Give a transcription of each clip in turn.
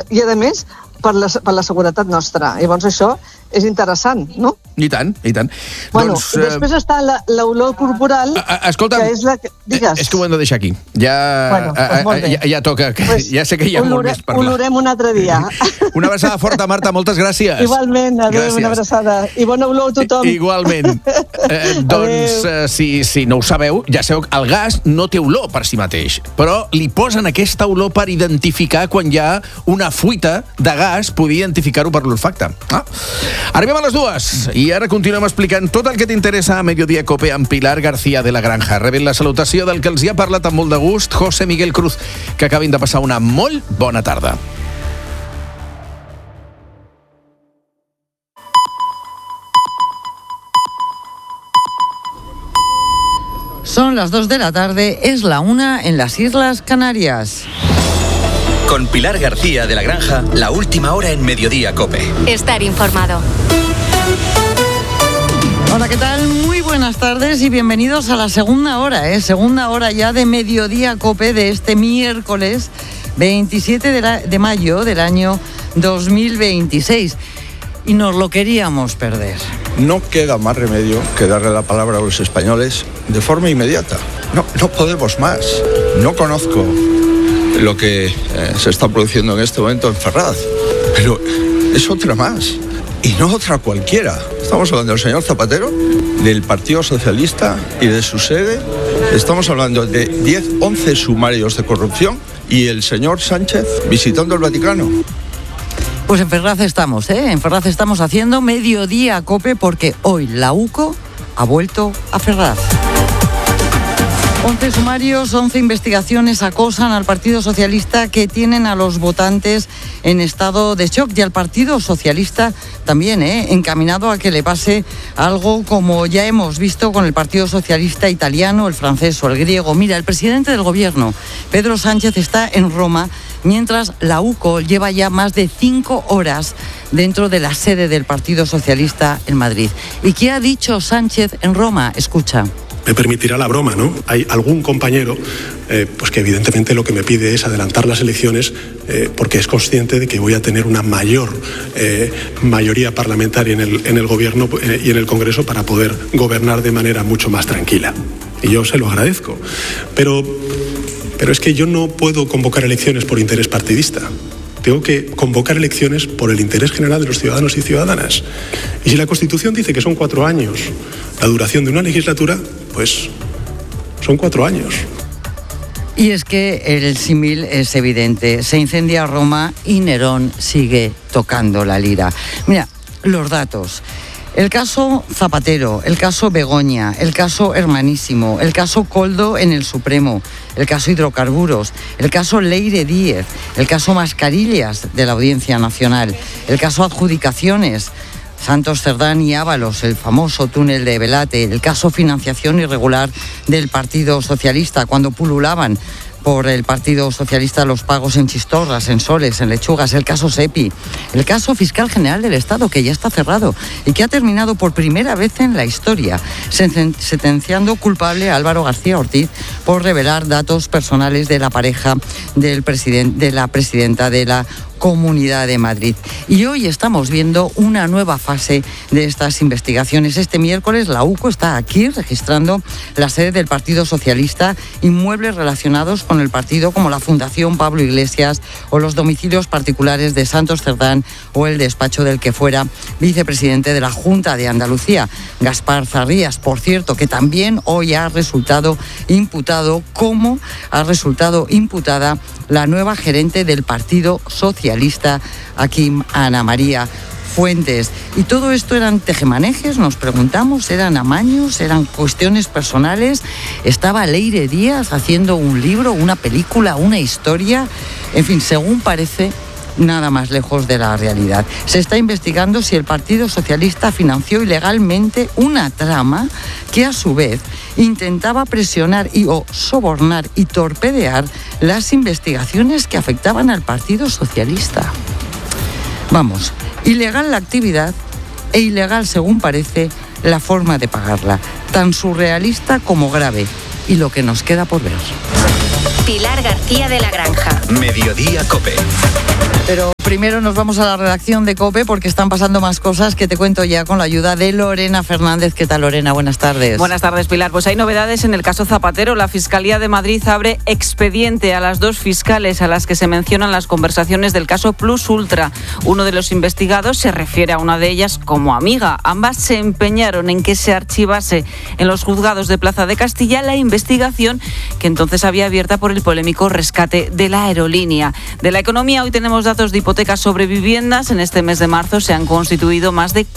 i a més per la seguretat nostra. Llavors això és interessant, no? I tant, i tant. Bueno, després està l'olor corporal, escolta'm, que és la que... Digues. És que ho hem de deixar aquí. Ja toca, ja sé que hi ha molt més per parlar. Olorem un altre dia. Una abraçada forta, Marta, moltes gràcies. Igualment, adéu, una abraçada. I bona olor a tothom. Igualment. Doncs, si no ho sabeu, ja sabeu que el gas no té olor per si mateix, però li posen aquesta olor per identificar quan hi ha una fuita de gas, poder identificar-ho per l'olfacte. Arribem a les 2 i ara continuem explicant tot el que t'interessa a Mediodía Cope amb Pilar García de la Granja. Rebent la salutació del que els hi ha parlat amb molt de gust, José Miguel Cruz, que acabin de passar una molt bona tarda. Son las 2 de la tarde, es la 1 en las Islas Canarias. Con Pilar García de la Granja, la última hora en Mediodía Cope. Estar informado. Hola, ¿qué tal? Muy buenas tardes y bienvenidos a la segunda hora, segunda hora ya de Mediodía Cope de este miércoles 27 de mayo del año 2026. Y nos lo queríamos perder. No queda más remedio que darle la palabra a los españoles de forma inmediata. No podemos más. No conozco lo que se está produciendo en este momento en Ferraz, pero es otra más, y no otra cualquiera. Estamos hablando del señor Zapatero, del Partido Socialista y de su sede. Estamos hablando de 11 sumarios de corrupción y el señor Sánchez visitando el Vaticano. Pues en Ferraz estamos, En Ferraz estamos haciendo Mediodía Cope porque hoy la UCO ha vuelto a Ferraz. 11 sumarios, 11 investigaciones acosan al Partido Socialista, que tienen a los votantes en estado de shock, y al Partido Socialista también, encaminado a que le pase algo como ya hemos visto con el Partido Socialista italiano, el francés o el griego. Mira, el presidente del gobierno, Pedro Sánchez, está en Roma, mientras la UCO lleva ya más de 5 horas dentro de la sede del Partido Socialista en Madrid. ¿Y qué ha dicho Sánchez en Roma? Escucha. Me permitirá la broma, ¿no? Hay algún compañero pues que evidentemente lo que me pide es adelantar las elecciones porque es consciente de que voy a tener una mayor mayoría parlamentaria en el gobierno y en el Congreso para poder gobernar de manera mucho más tranquila. Y yo se lo agradezco. Pero es que yo no puedo convocar elecciones por interés partidista. Tengo que convocar elecciones por el interés general de los ciudadanos y ciudadanas. Y si la Constitución dice que son 4 años la duración de una legislatura, pues son 4 años. Y es que el símil es evidente. Se incendia Roma y Nerón sigue tocando la lira. Mira, los datos. El caso Zapatero, el caso Begoña, el caso Hermanísimo, el caso Koldo en el Supremo, el caso Hidrocarburos, el caso Leire Díez, el caso Mascarillas de la Audiencia Nacional, el caso Adjudicaciones, Santos Cerdán y Ábalos, el famoso túnel de Velate, el caso Financiación Irregular del Partido Socialista, cuando pululaban por el Partido Socialista los pagos en chistorras, en soles, en lechugas, el caso SEPI, el caso Fiscal General del Estado, que ya está cerrado y que ha terminado por primera vez en la historia, sentenciando culpable a Álvaro García Ortiz por revelar datos personales de la pareja de la presidenta de la Comunidad de Madrid. Y hoy estamos viendo una nueva fase de estas investigaciones. Este miércoles la UCO está aquí registrando la sede del Partido Socialista, inmuebles relacionados con el partido como la Fundación Pablo Iglesias o los domicilios particulares de Santos Cerdán o el despacho del que fuera vicepresidente de la Junta de Andalucía, Gaspar Zarrías, por cierto, que también hoy ha resultado imputado, como ha resultado imputada la nueva gerente del Partido Socialista, aquí Ana María Fuentes. Y todo esto eran tejemanejes, nos preguntamos, eran amaños, eran cuestiones personales. Estaba Leire Díaz haciendo un libro, una película, una historia. En fin, según parece, nada más lejos de la realidad. Se está investigando si el Partido Socialista financió ilegalmente una trama que a su vez intentaba presionar o sobornar y torpedear las investigaciones que afectaban al Partido Socialista. Vamos, ilegal la actividad e ilegal, según parece, la forma de pagarla. Tan surrealista como grave. Y lo que nos queda por ver. Pilar García de la Granja. Mediodía Cope. Pero primero nos vamos a la redacción de COPE porque están pasando más cosas que te cuento ya con la ayuda de Lorena Fernández. ¿Qué tal, Lorena? Buenas tardes. Buenas tardes, Pilar. Pues hay novedades en el caso Zapatero. La Fiscalía de Madrid abre expediente a las 2 fiscales a las que se mencionan las conversaciones del caso Plus Ultra. Uno de los investigados se refiere a una de ellas como amiga. Ambas se empeñaron en que se archivase en los juzgados de Plaza de Castilla la investigación que entonces había abierta por el polémico rescate de la aerolínea. De la economía, hoy tenemos datos de hipotecas sobre viviendas. En este mes de marzo se han constituido más de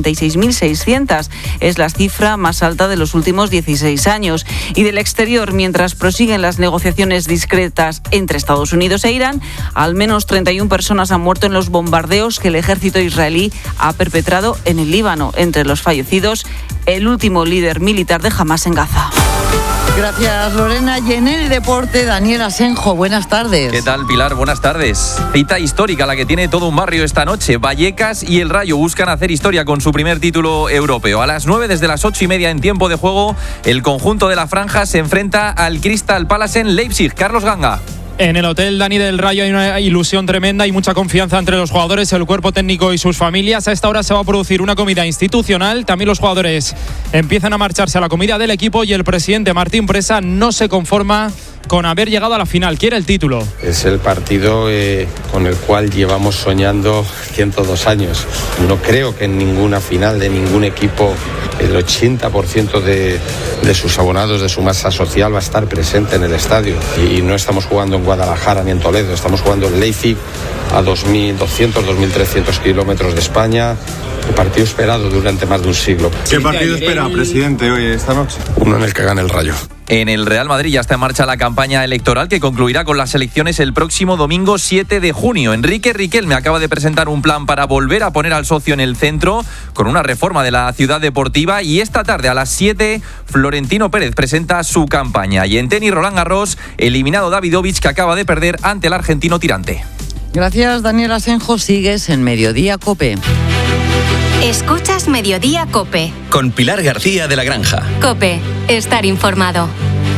46.600. Es la cifra más alta de los últimos 16 años. Y del exterior, mientras prosiguen las negociaciones discretas entre Estados Unidos e Irán, al menos 31 personas han muerto en los bombardeos que el ejército israelí ha perpetrado en el Líbano. Entre los fallecidos, el último líder militar de Hamás en Gaza. Gracias, Lorena. Y en el deporte, Daniel Asenjo, buenas tardes. ¿Qué tal, Pilar? Buenas tardes. Cita histórica la que tiene todo un barrio esta noche. Vallecas y el Rayo buscan hacer historia con su primer título europeo. A las 9, desde las 8:30 en tiempo de juego, el conjunto de la Franja se enfrenta al Crystal Palace en Leipzig. Carlos Ganga. En el Hotel Dani del Rayo hay una ilusión tremenda y mucha confianza entre los jugadores, el cuerpo técnico y sus familias. A esta hora se va a producir una comida institucional. También los jugadores empiezan a marcharse a la comida del equipo y el presidente Martín Presa no se conforma con haber llegado a la final, quiere el título. Es el partido con el cual llevamos soñando 102 años. No creo que en ninguna final de ningún equipo el 80% de sus abonados, de su masa social, va a estar presente en el estadio. Y no estamos jugando en Guadalajara ni en Toledo, estamos jugando en Leipzig, a 2.200, 2.300 kilómetros de España. Un partido esperado durante más de un siglo. ¿Qué partido espera, presidente, hoy, esta noche? Uno en el que gane el Rayo. En el Real Madrid ya está en marcha la campaña electoral que concluirá con las elecciones el próximo domingo 7 de junio. Enrique Riquelme acaba de presentar un plan para volver a poner al socio en el centro con una reforma de la ciudad deportiva y esta tarde a las 7 Florentino Pérez presenta su campaña. Y en tenis, Roland Garros, eliminado Davidovich que acaba de perder ante el argentino Tirante. Gracias, Daniel Asenjo. Sigues en Mediodía COPE. Escuchas Mediodía COPE. Con Pilar García de la Granja. COPE. Estar informado.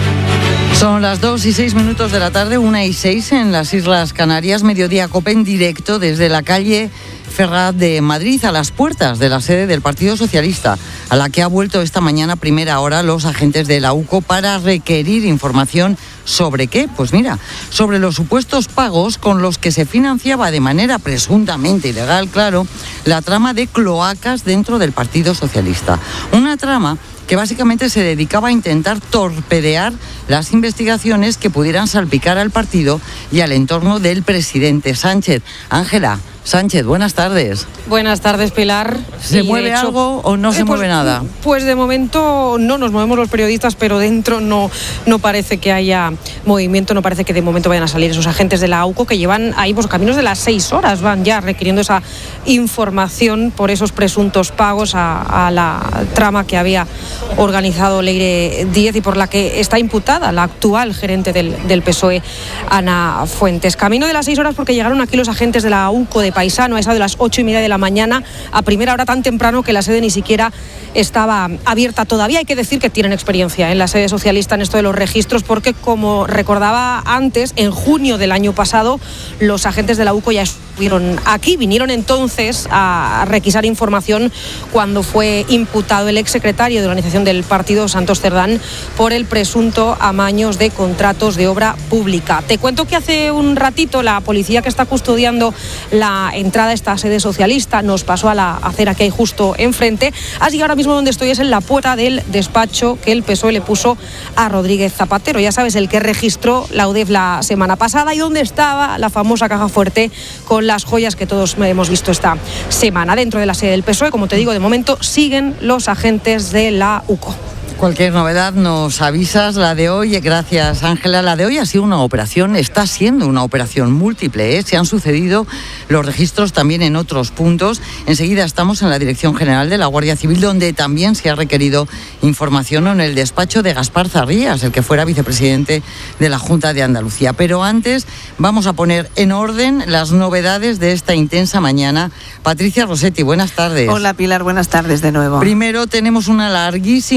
Son las 2:06 de la tarde, 1:06 en las Islas Canarias. Mediodía COPE en directo desde la calle Ferraz de Madrid, a las puertas de la sede del Partido Socialista, a la que ha vuelto esta mañana a primera hora los agentes de la UCO para requerir información. ¿Sobre qué? Pues mira, sobre los supuestos pagos con los que se financiaba de manera presuntamente ilegal, claro, la trama de cloacas dentro del Partido Socialista. Una trama que básicamente se dedicaba a intentar torpedear las investigaciones que pudieran salpicar al partido y al entorno del presidente Sánchez. Ángela Sánchez, buenas tardes. Buenas tardes, Pilar. ¿Se mueve algo o no se mueve nada? Pues de momento no nos movemos los periodistas, pero dentro no parece que haya movimiento, no parece que de momento vayan a salir esos agentes de la AUCO que llevan ahí pues caminos de las 6 horas, van ya requiriendo esa información por esos presuntos pagos a la trama que había organizado Leire Díez y por la que está imputada la actual gerente del PSOE, Ana Fuentes. Camino de las 6 horas porque llegaron aquí los agentes de la AUCO de Paisano a esa de las 8:30 de la mañana, a primera hora, tan temprano que la sede ni siquiera estaba abierta todavía. Hay que decir que tienen experiencia en la sede socialista en esto de los registros porque, como recordaba antes, en junio del año pasado los agentes de la UCO ya estuvieron aquí, vinieron entonces a requisar información cuando fue imputado el exsecretario de organización del partido, Santos Cerdán, por el presunto amaños de contratos de obra pública. Te cuento que hace un ratito la policía que está custodiando la entrada a esta sede socialista nos pasó a la acera que hay justo enfrente, así que ahora mismo donde estoy es en la puerta del despacho que el PSOE le puso a Rodríguez Zapatero, ya sabes, el que registró la UDEF la semana pasada y donde estaba la famosa caja fuerte con las joyas que todos hemos visto esta semana. Dentro de la sede del PSOE, como te digo, de momento siguen los agentes de la UCO. Cualquier novedad nos avisas. La de hoy, gracias Ángela, la de hoy ha sido una operación, está siendo una operación múltiple, ¿eh? Se han sucedido los registros también en otros puntos. Enseguida estamos en la Dirección General de la Guardia Civil, donde también se ha requerido información en el despacho de Gaspar Zarrías, el que fuera vicepresidente de la Junta de Andalucía. Pero antes vamos a poner en orden las novedades de esta intensa mañana. Patricia Rossetti, buenas tardes. Hola Pilar, buenas tardes de nuevo. Primero tenemos una larguísima lista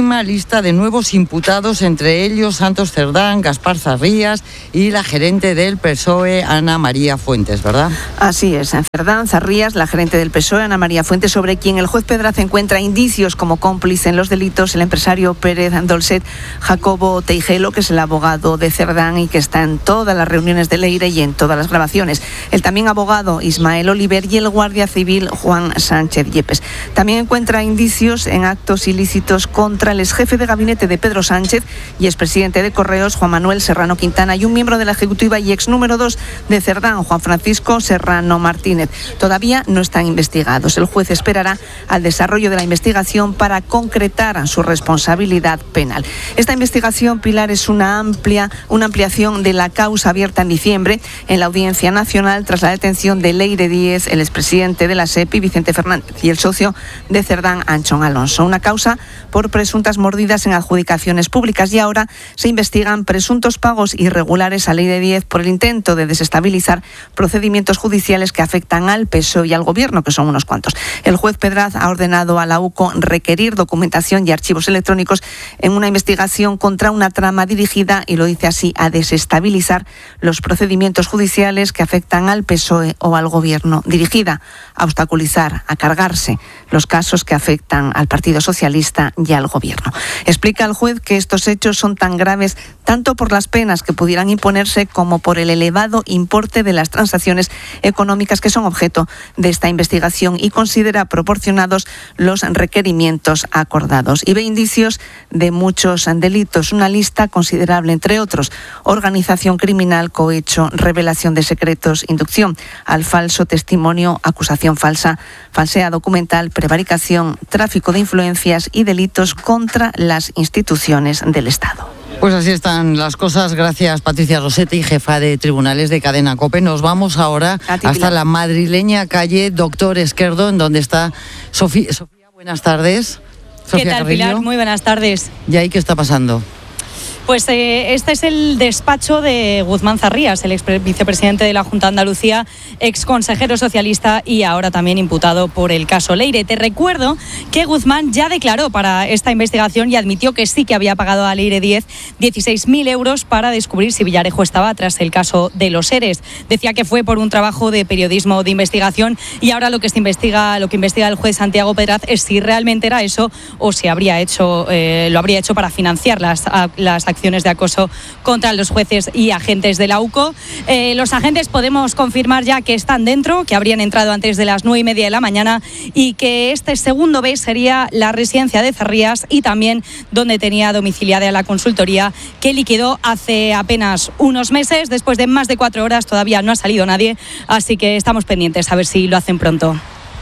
lista de nuevos imputados, entre ellos Santos Cerdán, Gaspar Zarrías y la gerente del PSOE, Ana María Fuentes, ¿verdad? Así es, Cerdán, Zarrías, la gerente del PSOE, Ana María Fuentes, sobre quien el juez Pedraz encuentra indicios como cómplice en los delitos, el empresario Pérez Dolcet Jacobo Teijelo, que es el abogado de Cerdán y que está en todas las reuniones de Leire y en todas las grabaciones. El también abogado Ismael Oliver y el guardia civil Juan Sánchez Yepes. También encuentra indicios en actos ilícitos contra el exjefe de gabinete de Pedro Sánchez y expresidente de Correos, Juan Manuel Serrano Quintana, y un miembro de la ejecutiva y ex número 2 de Cerdán, Juan Francisco Serrano Martínez. Todavía no están investigados. El juez esperará al desarrollo de la investigación para concretar su responsabilidad penal. Esta investigación, Pilar, es una ampliación de la causa abierta en diciembre en la Audiencia Nacional tras la detención de Leire Díez, el expresidente de la SEPI, Vicente Fernández, y el socio de Cerdán, Anchón Alonso. Una causa por presuntas mordidas en adjudicaciones públicas, y ahora se investigan presuntos pagos irregulares a Leire Díez por el intento de desestabilizar procedimientos judiciales que afectan al PSOE y al Gobierno, que son unos cuantos. El juez Pedraz ha ordenado a la UCO requerir documentación y archivos electrónicos en una investigación contra una trama dirigida, y lo dice así, a desestabilizar los procedimientos judiciales que afectan al PSOE o al Gobierno, dirigida a obstaculizar, a cargarse los casos que afectan al Partido Socialista y al Gobierno. Explica el juez que estos hechos son tan graves tanto por las penas que pudieran imponerse como por el elevado importe de las transacciones económicas que son objeto de esta investigación, y considera proporcionados los requerimientos acordados. Y ve indicios de muchos delitos, una lista considerable, entre otros: organización criminal, cohecho, revelación de secretos, inducción al falso testimonio, acusación falsa, falsedad documental, prevaricación, tráfico de influencias y delitos contra las instituciones del Estado. Pues así están las cosas. Gracias, Patricia Rossetti, jefa de tribunales de Cadena COPE. Nos vamos ahora hasta la madrileña calle Doctor Esquerdo, en donde está Sofía. Buenas tardes. ¿Qué tal, Carrillo? Pilar? Muy buenas tardes. ¿Y ahí qué está pasando? Pues este es el despacho de Guzmán Zarrías, el ex vicepresidente de la Junta de Andalucía, ex consejero socialista y ahora también imputado por el caso Leire. Te recuerdo que Guzmán ya declaró para esta investigación y admitió que sí que había pagado a Leire Díez 16.000 euros para descubrir si Villarejo estaba tras el caso de los ERES. Decía que fue por un trabajo de periodismo de investigación, y ahora lo que investiga el juez Santiago Pedraz es si realmente era eso o si lo habría hecho para financiar las acciones de acoso contra los jueces y agentes de la UCO. Los agentes podemos confirmar ya que están dentro, que habrían entrado antes de las 9:30 de la mañana, y que este segundo B sería la residencia de Zarrías y también donde tenía domiciliada la consultoría que liquidó hace apenas unos meses. Después de más de 4 horas todavía no ha salido nadie, así que estamos pendientes a ver si lo hacen pronto.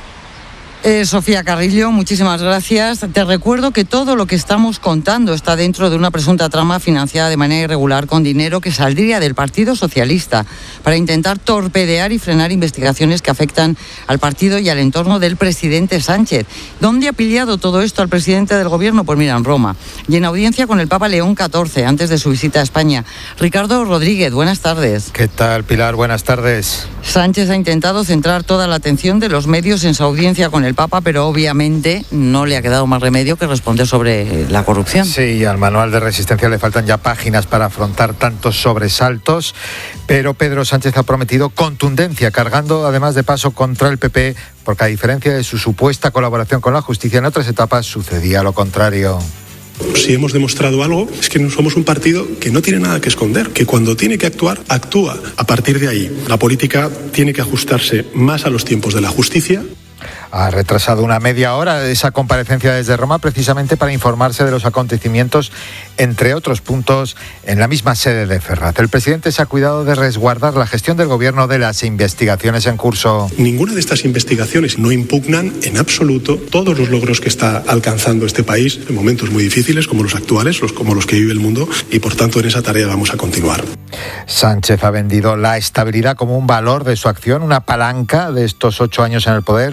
Sofía Carrillo, muchísimas gracias. Te recuerdo que todo lo que estamos contando está dentro de una presunta trama financiada de manera irregular con dinero que saldría del Partido Socialista para intentar torpedear y frenar investigaciones que afectan al partido y al entorno del presidente Sánchez. ¿Dónde ha pillado todo esto al presidente del Gobierno? Pues mira, en Roma, y en audiencia con el Papa León XIV antes de su visita a España. Ricardo Rodríguez, buenas tardes. ¿Qué tal, Pilar? Buenas tardes. Sánchez ha intentado centrar toda la atención de los medios en su audiencia con el Papa, pero obviamente no le ha quedado más remedio que responder sobre la corrupción. Sí, al manual de resistencia le faltan ya páginas para afrontar tantos sobresaltos, pero Pedro Sánchez ha prometido contundencia, cargando además de paso contra el PP, porque a diferencia de su supuesta colaboración con la justicia, en otras etapas sucedía lo contrario. Si hemos demostrado algo, es que no somos un partido que no tiene nada que esconder, que cuando tiene que actuar, actúa. A partir de ahí, la política tiene que ajustarse más a los tiempos de la justicia. Ha retrasado una media hora esa comparecencia desde Roma precisamente para informarse de los acontecimientos, entre otros puntos, en la misma sede de Ferraz. El presidente se ha cuidado de resguardar la gestión del Gobierno de las investigaciones en curso. Ninguna de estas investigaciones no impugnan en absoluto todos los logros que está alcanzando este país en momentos muy difíciles como los actuales, como los que vive el mundo, y por tanto en esa tarea vamos a continuar. Sánchez ha vendido la estabilidad como un valor de su acción, una palanca de estos 8 años en el poder. Nada le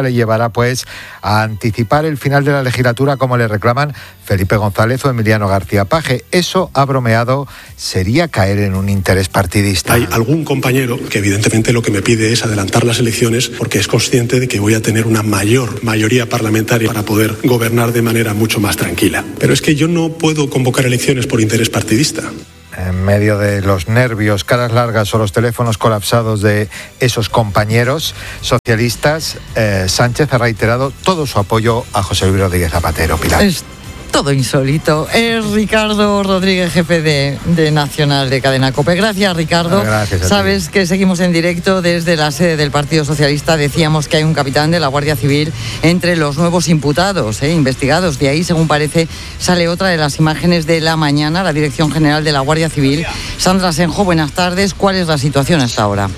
le llevará pues a anticipar el final de la legislatura como le reclaman Felipe González o Emiliano García Paje. Eso, ha bromeado, sería caer en un interés partidista. Hay algún compañero que evidentemente lo que me pide es adelantar las elecciones porque es consciente de que voy a tener una mayor mayoría parlamentaria para poder gobernar de manera mucho más tranquila. Pero es que yo no puedo convocar elecciones por interés partidista. En medio de los nervios, caras largas o los teléfonos colapsados de esos compañeros socialistas, Sánchez ha reiterado todo su apoyo a José Luis Rodríguez Zapatero. Pilar. Es todo insólito. Es Ricardo Rodríguez, jefe de Nacional de Cadena COPE. Gracias, Ricardo. Gracias a ti. Sabes que seguimos en directo desde la sede del Partido Socialista. Decíamos que hay un capitán de la Guardia Civil entre los nuevos imputados, investigados. De ahí, según parece, sale otra de las imágenes de la mañana. La Dirección General de la Guardia Civil. Sandra Senjo, buenas tardes. ¿Cuál es la situación hasta ahora?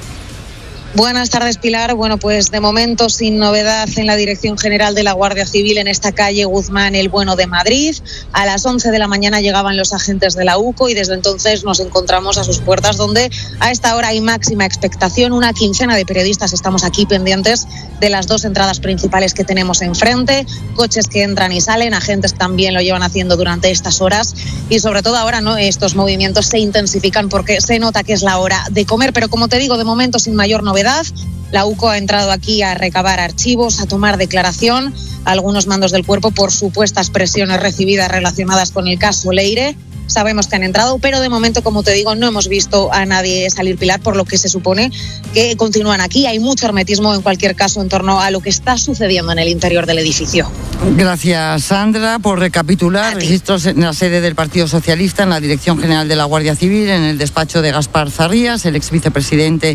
Buenas tardes, Pilar. Bueno, pues de momento sin novedad en la Dirección General de la Guardia Civil en esta calle Guzmán El Bueno de Madrid. A las 11 de la mañana llegaban los agentes de la UCO y desde entonces nos encontramos a sus puertas, donde a esta hora hay máxima expectación. Una quincena de periodistas estamos aquí pendientes de las dos entradas principales que tenemos enfrente, coches que entran y salen, agentes también lo llevan haciendo durante estas horas y sobre todo ahora estos movimientos se intensifican porque se nota que es la hora de comer, pero como te digo, de momento sin mayor novedad. La UCO ha entrado aquí a recabar archivos, a tomar declaración a algunos mandos del cuerpo por supuestas presiones recibidas relacionadas con el caso Leire. Sabemos que han entrado, pero de momento, como te digo, no hemos visto a nadie salir, Pilar, por lo que se supone que continúan aquí. Hay mucho hermetismo, en cualquier caso, en torno a lo que está sucediendo en el interior del edificio. Gracias, Sandra. Por recapitular, registros en la sede del Partido Socialista, en la Dirección General de la Guardia Civil, en el despacho de Gaspar Zarrías, el ex vicepresidente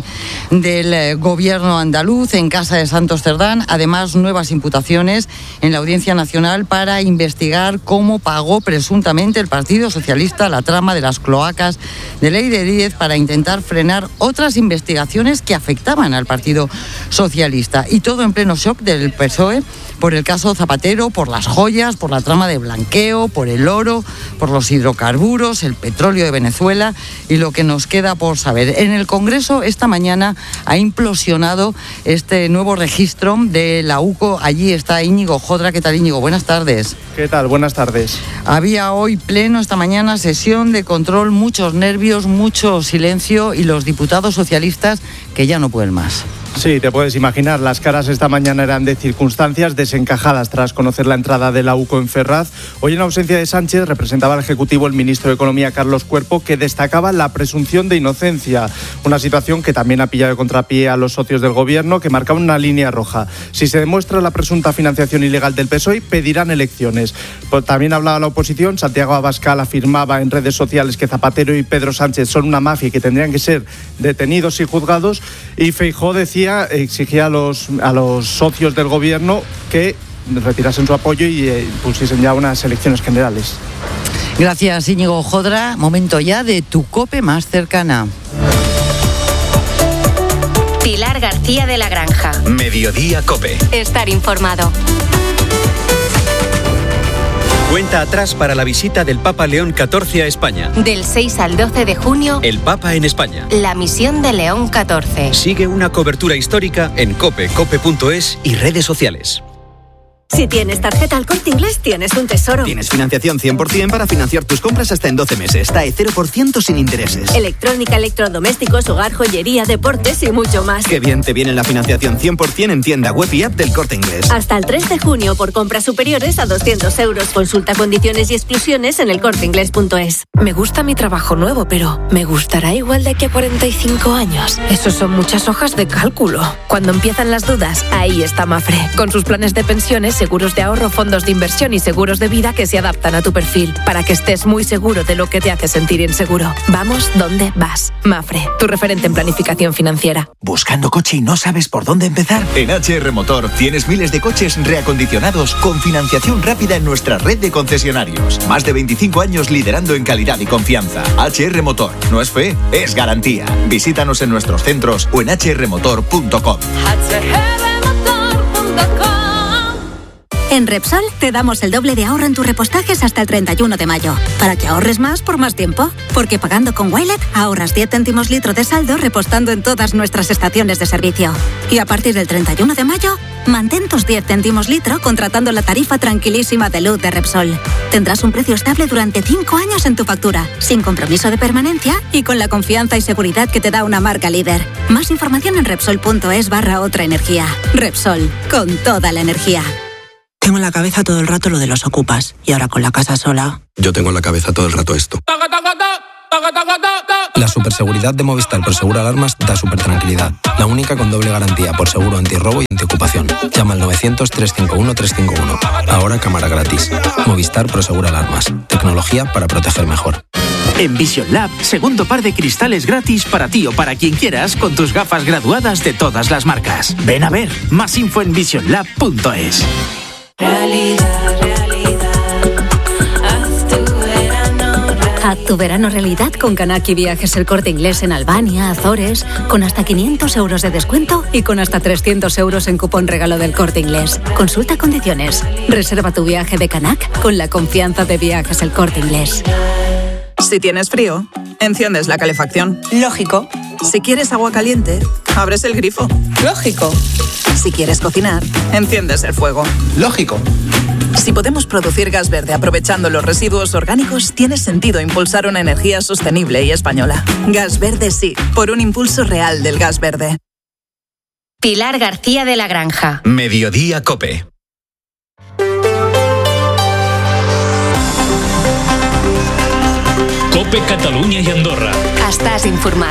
del gobierno andaluz, en casa de Santos Cerdán. Además, nuevas imputaciones en la Audiencia Nacional para investigar cómo pagó presuntamente el Partido Socialista la trama de las cloacas de Leire Díez para intentar frenar otras investigaciones que afectaban al Partido Socialista. Y todo en pleno shock del PSOE por el caso Zapatero, por las joyas, por la trama de blanqueo, por el oro, por los hidrocarburos, el petróleo de Venezuela y lo que nos queda por saber. En el Congreso esta mañana ha implosionado este nuevo registro de la UCO. Allí está Íñigo Jodra. ¿Qué tal, Íñigo? Buenas tardes. ¿Qué tal? Buenas tardes. Había hoy pleno esta mañana, sesión de control, muchos nervios, mucho silencio y los diputados socialistas que ya no pueden más. Sí, te puedes imaginar, las caras esta mañana eran de circunstancias desencajadas tras conocer la entrada de la UCO en Ferraz. Hoy, en ausencia de Sánchez, representaba al Ejecutivo el ministro de Economía, Carlos Cuerpo, que destacaba la presunción de inocencia, una situación que también ha pillado de contrapié a los socios del Gobierno, que marcaban una línea roja. Si se demuestra la presunta financiación ilegal del PSOE, pedirán elecciones. Pues también hablaba la oposición. Santiago Abascal afirmaba en redes sociales que Zapatero y Pedro Sánchez son una mafia y que tendrían que ser detenidos y juzgados. Y Feijóo exigía a los socios del Gobierno que retirasen su apoyo y pusiesen ya unas elecciones generales. Gracias, Íñigo Jodra. Momento ya de tu COPE más cercana. Pilar García de la Granja. Mediodía COPE. Estar informado. Cuenta atrás para la visita del Papa León XIV a España. Del 6 al 12 de junio, El Papa en España. la misión de León XIV. Sigue una cobertura histórica en COPE, cope.es y redes sociales. Si tienes tarjeta Al Corte Inglés, tienes un tesoro. Tienes financiación 100% para financiar tus compras hasta en 12 meses. TAE 0% sin intereses. Electrónica, electrodomésticos, hogar, joyería, deportes y mucho más. Qué bien te viene la financiación 100% en tienda web y app del Corte Inglés. Hasta el 3 de junio por compras superiores a 200 euros. Consulta condiciones y exclusiones en elcorteinglés.es. Me gusta mi trabajo nuevo, pero ¿me gustará igual de aquí a 45 años? Eso son muchas hojas de cálculo. Cuando empiezan las dudas, ahí está Mafre. Con sus planes de pensiones, seguros de ahorro, fondos de inversión y seguros de vida que se adaptan a tu perfil, para que estés muy seguro de lo que te hace sentir inseguro. Vamos donde vas. Mafre, tu referente en planificación financiera. ¿Buscando coche y no sabes por dónde empezar? En HR Motor tienes miles de coches reacondicionados con financiación rápida en nuestra red de concesionarios. Más de 25 años liderando en calidad y confianza. HR Motor. No es fe, es garantía. Visítanos en nuestros centros o en hrmotor.com. En Repsol te damos el doble de ahorro en tus repostajes hasta el 31 de mayo, para que ahorres más por más tiempo. Porque pagando con Wilet ahorras 10 céntimos litro de saldo repostando en todas nuestras estaciones de servicio. Y a partir del 31 de mayo, mantén tus 10 céntimos litro contratando la tarifa tranquilísima de luz de Repsol. Tendrás un precio estable durante 5 años en tu factura, sin compromiso de permanencia y con la confianza y seguridad que te da una marca líder. Más información en Repsol.es/otra energía. Repsol, con toda la energía. Tengo en la cabeza todo el rato lo de los ocupas. Y ahora con la casa sola... Yo tengo en la cabeza todo el rato esto. La superseguridad de Movistar Prosegur Alarmas da súper tranquilidad. La única con doble garantía por seguro antirrobo y antiocupación. Llama al 900-351-351. Ahora cámara gratis. Movistar Prosegur Alarmas. Tecnología para proteger mejor. En Vision Lab, segundo par de cristales gratis para ti o para quien quieras con tus gafas graduadas de todas las marcas. Ven a ver. Más info en visionlab.es. Haz tu verano realidad con Canaki Viajes El Corte Inglés en Albania, Azores, con hasta 500 euros de descuento y con hasta 300 euros en cupón regalo del Corte Inglés. Consulta condiciones. Reserva tu viaje de Canac con la confianza de Viajes El Corte Inglés. Si tienes frío, enciendes la calefacción. Lógico. Si quieres agua caliente, abres el grifo. Lógico. Si quieres cocinar, enciendes el fuego. Lógico. Si podemos producir gas verde aprovechando los residuos orgánicos, tiene sentido impulsar una energía sostenible y española. Gas Verde sí, por un impulso real del gas verde. Pilar García de la Granja. Mediodía COPE. COPE Catalunya i Andorra. Estàs informat.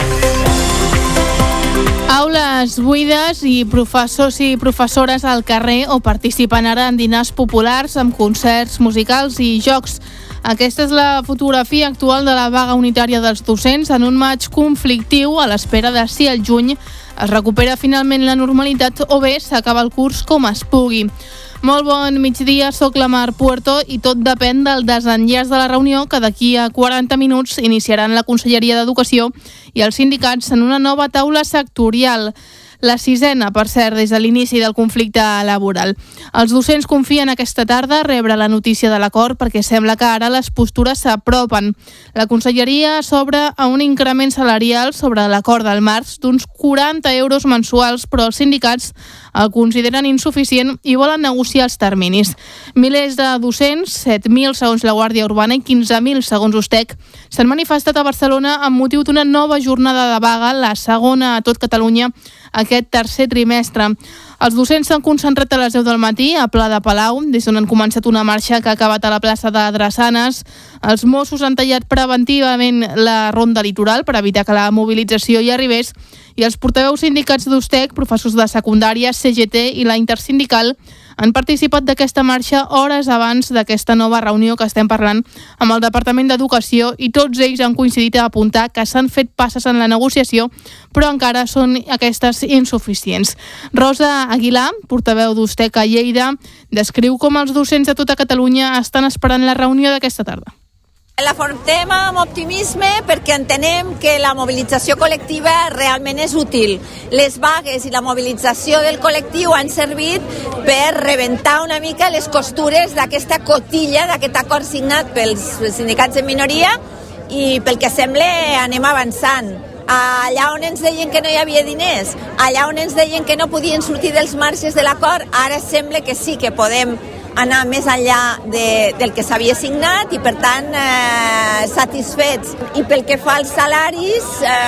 Aules buides i professors i professores al carrer o participen ara en dinars populars amb concerts musicals i jocs. Aquesta és la fotografia actual de la vaga unitària dels docents en un maig conflictiu a l'espera de si al juny es recupera finalment la normalitat o bé s'acaba el curs com es pugui. Molt bon migdia, soc la Mar Puerto i tot depèn del desenllaç de la reunió que d'aquí a 40 minuts iniciaran la Conselleria d'Educació i els sindicats en una nova taula sectorial. La sisena, per cert, des de l'inici del conflicte laboral. Els docents confien aquesta tarda rebre la notícia de l'acord perquè sembla que ara les postures s'apropen. La Conselleria s'obre a un increment salarial sobre l'acord del març d'uns 40 euros mensuals, però els sindicats el consideren insuficient i volen negociar els terminis. Milers de docents, 7.000 segons la Guàrdia Urbana i 15.000 segons USTEC, s'han manifestat a Barcelona amb motiu d'una nova jornada de vaga, la segona a tot Catalunya, aquest tercer trimestre. Els docents s'han concentrat a les 10 del matí a Pla de Palau, des d'on han començat una marxa que ha acabat a la plaça de Drassanes. Els Mossos han tallat preventivament la ronda litoral per evitar que la mobilització hi arribés i els portaveus sindicats d'USTEC, professors de secundària, CGT i la Intersindical han participat d'aquesta marxa hores abans d'aquesta nova reunió que estem parlant amb el Departament d'Educació i tots ells han coincidit a apuntar que s'han fet passes en la negociació, però encara són aquestes insuficients. Rosa Aguilar, portaveu d'USTEC a Lleida, descriu com els docents de tota Catalunya estan esperant la reunió d'aquesta tarda. L'afrontem amb optimisme perquè entenem que la mobilització col·lectiva realment és útil. Les vagues i la mobilització del col·lectiu han servit per rebentar una mica les costures d'aquesta cotilla, d'aquest acord signat pels sindicats en minoria i pel que sembla anem avançant. Allà on ens deien que no hi havia diners, allà on ens deien que no podien sortir dels marges de l'acord, ara sembla que sí que podem anar més enllà del que s'havia signat i, per tant, satisfets. I pel que fa als salaris,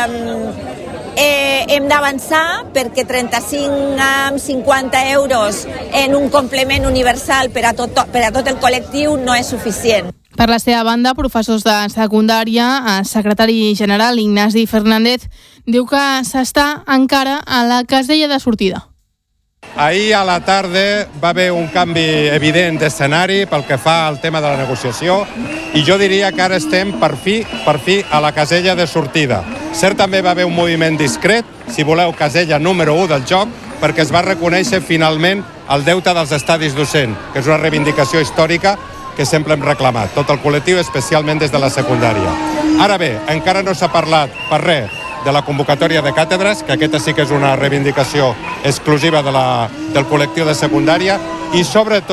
hem d'avançar perquè 35 amb 50 euros en un complement universal per a tot el col·lectiu no és suficient. Per la seva banda, professors de secundària, el secretari general Ignasi Fernández diu que s'està encara a la casella de sortida. Ahir a la tarda va haver un canvi evident d'escenari pel que fa al tema de la negociació i jo diria que ara estem per fi a la casella de sortida. Cert també va haver un moviment discret, si voleu casella número 1 del joc, perquè es va reconèixer finalment el deute dels estadis docents, que és una reivindicació històrica que sempre hem reclamat, tot el col·lectiu, especialment des de la secundària. Ara bé, encara no s'ha parlat per res de la convocatòria de càtedres, que aquesta sí que és una reivindicació exclusiva del col·lectiu de secundària, i sobretot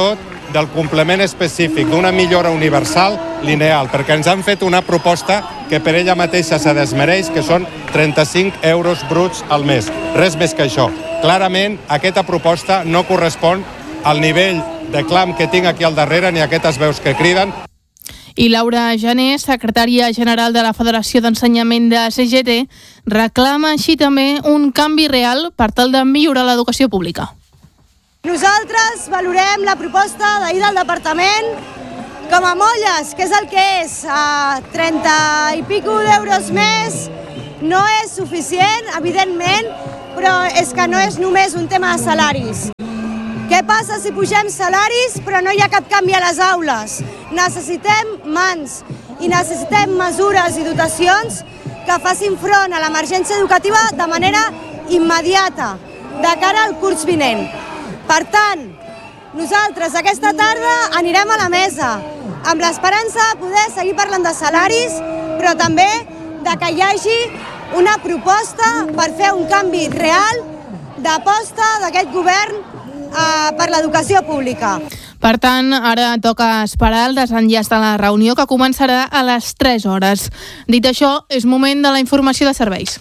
del complement específic d'una millora universal lineal, perquè ens han fet una proposta que per ella mateixa se desmereix, que són 35 euros bruts al mes. Res més que això. Clarament, aquesta proposta no correspon al nivell de clam que tinc aquí al darrere ni a aquestes veus que criden. I Laura Jané, secretària general de la Federació d'Ensenyament de CGT, reclama així també un canvi real per tal de millorar l'educació pública. Nosaltres valorem la proposta d'ahir del departament com a molles, que és el que és. 30 i pico d'euros més no és suficient, evidentment, però és que no és només un tema de salaris. Què passa si pugem salaris però no hi ha cap canvi a les aules? Necessitem mans i necessitem mesures i dotacions que facin front a l'emergència educativa de manera immediata, de cara al curs vinent. Per tant, nosaltres aquesta tarda anirem a la mesa amb l'esperança de poder seguir parlant de salaris, però també de que hi hagi una proposta per fer un canvi real d'aposta d'aquest govern per l'educació pública. Per tant, ara toca esperar el desenllaç de la reunió, que començarà a les 3 hores. Dit això, és moment de la informació de serveis.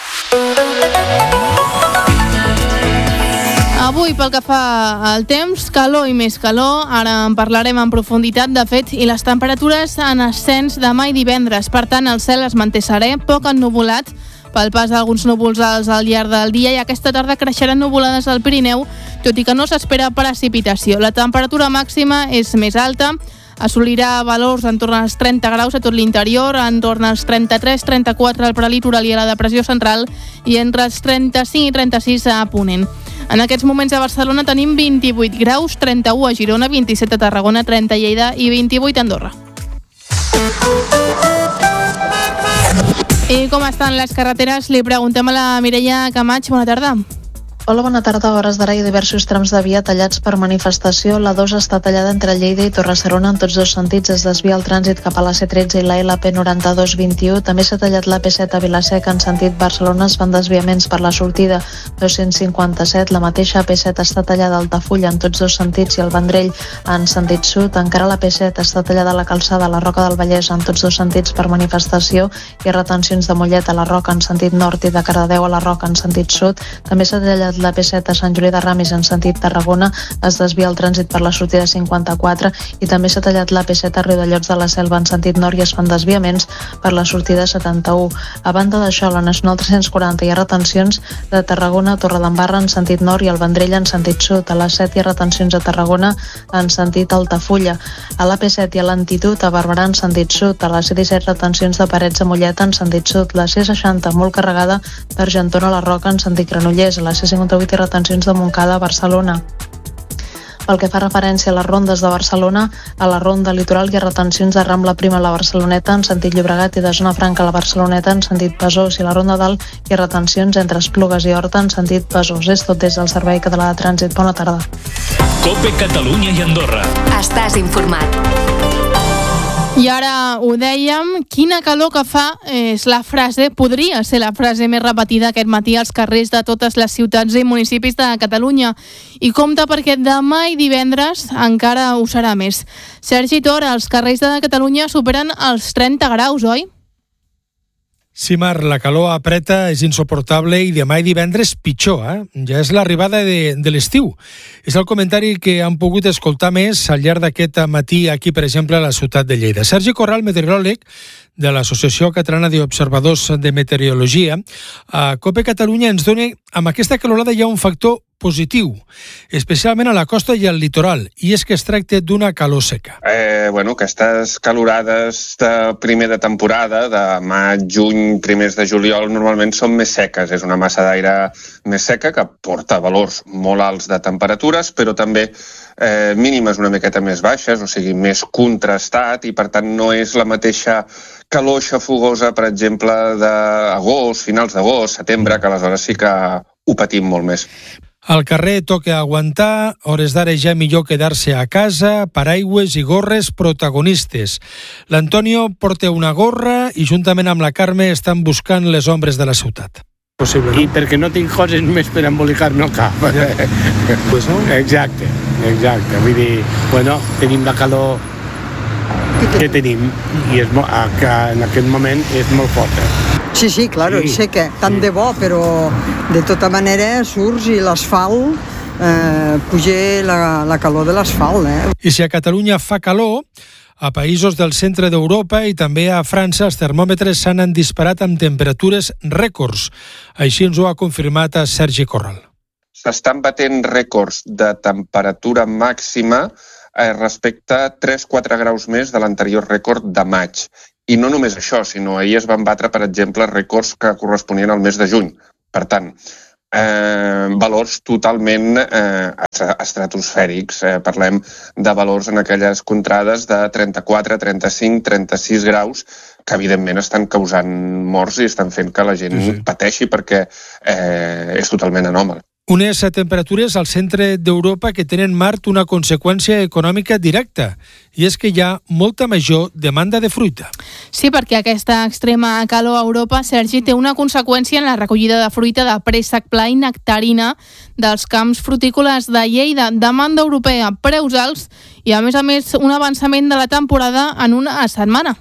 Avui, pel que fa al temps, calor i més calor. Ara en parlarem en profunditat, de fet, i les temperatures en ascens demà i divendres. Per tant, el cel es manté serè, poc ennuvolat, pel pas d'alguns núvols alts al llarg del dia, i aquesta tarda creixeran nuvolades al Pirineu, tot i que no s'espera precipitació. La temperatura màxima és més alta, assolirà valors entorn als 30 graus a tot l'interior, entorn als 33-34 al prelitoral i a la depressió central, i entre els 35 i 36 a Ponent. En aquests moments a Barcelona tenim 28 graus, 31 a Girona, 27 a Tarragona, 30 a Lleida i 28 a Andorra. I com estan les carreteres? Li preguntem a la Mireia Camaig. Bona tarda. Hola, bona tarda. A hores d'ara hi ha diversos trams de via tallats per manifestació. La 2 està tallada entre Lleida i Torre-serona en tots dos sentits. Es desvia el trànsit cap a la C13 i la LP 9221. També s'ha tallat la P7 a Vila-seca en sentit Barcelona. Es fan desviaments per la sortida 257. La mateixa P7 està tallada a Altafulla en tots dos sentits i al Vendrell en sentit sud. Encara la P7 està tallada a la calçada a la Roca del Vallès en tots dos sentits per manifestació. Hi ha retencions de Mollet a la Roca en sentit nord i de Cardedeu a la Roca en sentit sud. També s'ha tallat la P7 a Sant Julià de Ramis en sentit Tarragona. Es desvia el trànsit per la sortida 54 i també s'ha tallat la P7 a Riudellots de la Selva en sentit nord i es fan desviaments per la sortida 71. A banda d'això, a la Nacional 340 hi ha retencions de Tarragona a Torredembarra en sentit nord i al Vendrell en sentit sud. A la 7 hi ha retencions a Tarragona en sentit Altafulla. A la P7 hi ha lentitud a Barberà en sentit sud. A la C17 retencions de Parets a Mollet en sentit sud. La C60 molt carregada d'Argentona a la Roca en sentit Granollers. A la C58 i retencions de Montcada a Barcelona. Pel que fa referència a les rondes de Barcelona, a la ronda litoral hi ha retencions de Rambla Prima a la Barceloneta en sentit Llobregat i de Zona Franca a la Barceloneta en sentit Besòs, i a la ronda dalt hi ha retencions entre Esplugues i Horta en sentit Besòs. És tot des del Servei Català de Trànsit. Bona tarda. COPE Catalunya i Andorra. Estàs informat. I ara ho dèiem, quina calor que fa és la frase, podria ser la frase més repetida aquest matí als carrers de totes les ciutats i municipis de Catalunya. I compte perquè demà i divendres encara ho serà més. Sergi Tor, els carrers de Catalunya superen els 30 graus, oi? Sí, Mar, la calor apreta, és insuportable i demà i divendres pitjor, Ja és l'arribada de l'estiu. És el comentari que han pogut escoltar més al llarg d'aquest matí aquí, per exemple, a la ciutat de Lleida. Sergi Corral, meteoròleg de l'Associació Catalana d'Observadors de Meteorologia, a COPE Catalunya ens dona, amb aquesta calorada hi ha un factor positiu, especialment a la costa i al litoral, i és que es tracta d'una calor seca. Aquestes calorades de primer de temporada, de maig, juny, primers de juliol, normalment són més seques. És una massa d'aire més seca que porta valors molt alts de temperatures, però també mínimes una miqueta més baixes, o sigui, més contrastat, i per tant no és la mateixa calor xafogosa, per exemple, d'agost, finals d'agost, setembre, que aleshores sí que ho patim molt més. Al carrer toca aguantar, hores d'ara ja millor quedar-se a casa, paraigües i gorres protagonistes. L'Antonio porta una gorra i juntament amb la Carme estan buscant les ombres de la ciutat. Possible, no? I perquè no tinc coses més per embolicar-me el cap. Ja. Pues no? Exacte. Vull dir, tenim la calor que tenim i en aquest moment és molt forta. Sí, claro, sí. Sé que tant de bo, però de tota manera surts i l'asfalt, puja la calor de l'asfalt. I si a Catalunya fa calor, a països del centre d'Europa i també a França els termòmetres s'han disparat amb temperatures rècords. Així ens ho ha confirmat Sergi Corral. S'estan batent rècords de temperatura màxima respecte a 3-4 graus més de l'anterior rècord de maig. I no només això, sinó ahir es van batre, per exemple, rècords que corresponien al mes de juny. Per tant, valors totalment estratosfèrics. Parlem de valors en aquelles contrades de 34, 35, 36 graus que evidentment estan causant morts i estan fent que la gent pateixi perquè és totalment anòmal. Unes temperatures al centre d'Europa que tenen Mart una conseqüència econòmica directa, i és que hi ha molta major demanda de fruita. Sí, perquè aquesta extrema calor a Europa, Sergi, té una conseqüència en la recollida de fruita de préssec pla i nectarina dels camps frutícoles de Lleida. Demanda europea, preus alts i, a més, un avançament de la temporada en una setmana.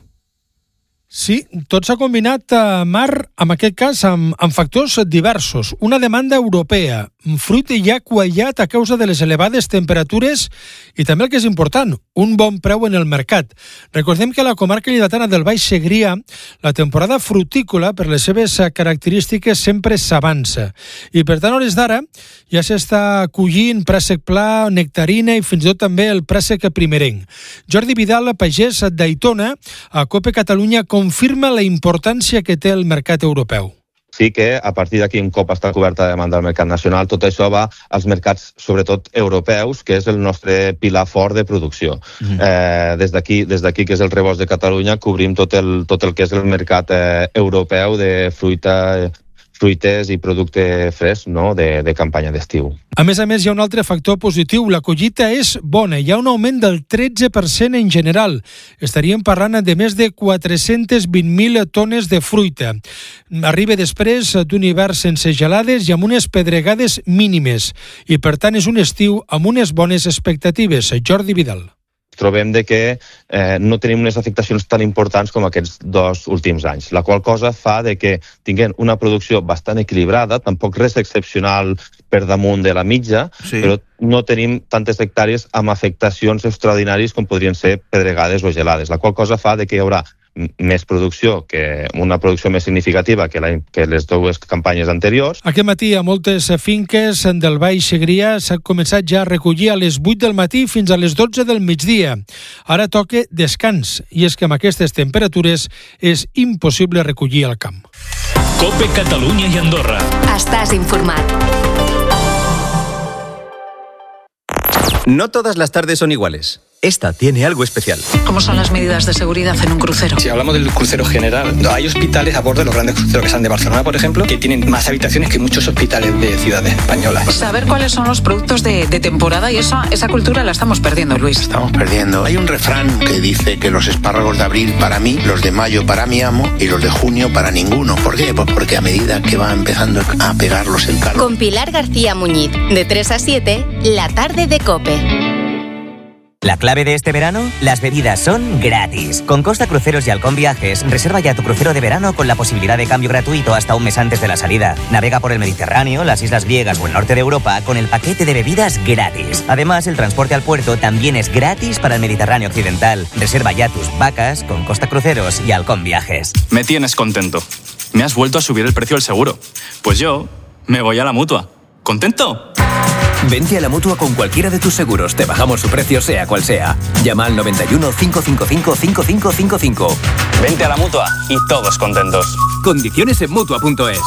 Sí, tot s'ha combinat, Mar, en aquest cas, amb factors diversos. Una demanda europea, fruit ja quallat a causa de les elevades temperatures i també el que és important, un bon preu en el mercat. Recordem que a la comarca lleidatana del Baix Segrià la temporada frutícola, per les seves característiques, sempre s'avança. I per tant, a hores d'ara, ja s'està collint préssec pla, nectarina i fins i tot també el préssec primerenc. Jordi Vidal, pagès d'Aitona, a COPE Catalunya, confirma la importància que té el mercat europeu. Sí que a partir d'aquí un cop està coberta la demanda del mercat nacional, tot això va als mercats, sobretot europeus, que és el nostre pilar fort de producció. Des d'aquí, que és el Rebost de Catalunya, cobrim tot el que és el mercat europeu de fruites i producte fresc, no?, de campanya d'estiu. A més, hi ha un altre factor positiu. La collita és bona. Hi ha un augment del 13% en general. Estaríem parlant de més de 420.000 tones de fruita. Arriba després d'un hivern sense gelades i amb unes pedregades mínimes. I, per tant, és un estiu amb unes bones expectatives. Jordi Vidal. Trobem que no tenim unes afectacions tan importants com aquests 2 últims anys, la qual cosa fa que tinguem una producció bastant equilibrada, tampoc res excepcional per damunt de la mitja, però no tenim tantes hectàrees amb afectacions extraordinàries com podrien ser pedregades o gelades, la qual cosa fa que hi haurà més producció, una producció més significativa que les 2 campanyes anteriors. Aquest matí a moltes finques del Baix Segrià s'ha començat ja a recollir a les 8 del matí fins a les 12 del migdia. Ara toca descans, i és que amb aquestes temperatures és impossible recollir al camp. COPE Catalunya i Andorra. Estàs informat. No todas las tardes son iguales. Esta tiene algo especial. ¿Cómo son las medidas de seguridad en un crucero? Si hablamos del crucero general, hay hospitales a bordo de los grandes cruceros que salen de Barcelona, por ejemplo, que tienen más habitaciones que muchos hospitales de ciudades españolas. Saber cuáles son los productos de temporada y esa cultura la estamos perdiendo, Luis. Estamos perdiendo. Hay un refrán que dice que los espárragos de abril para mí, los de mayo para mi amo y los de junio para ninguno. ¿Por qué? Pues porque a medida que va empezando a pegarlos el calor. Con Pilar García Muñiz, de 3 a 7, la tarde de COPE. La clave de este verano, las bebidas son gratis. Con Costa Cruceros y Halcón Viajes, reserva ya tu crucero de verano con la posibilidad de cambio gratuito hasta un mes antes de la salida. Navega por el Mediterráneo, las islas griegas o el norte de Europa con el paquete de bebidas gratis. Además, el transporte al puerto también es gratis para el Mediterráneo occidental. Reserva ya tus vacas con Costa Cruceros y Halcón Viajes. Me tienes contento. Me has vuelto a subir el precio del seguro. Pues yo me voy a la Mutua. ¿Contento? Vente a la Mutua con cualquiera de tus seguros. Te bajamos su precio sea cual sea. Llama al 91 555 5555. Vente a la Mutua y todos contentos. Condiciones en Mutua.es.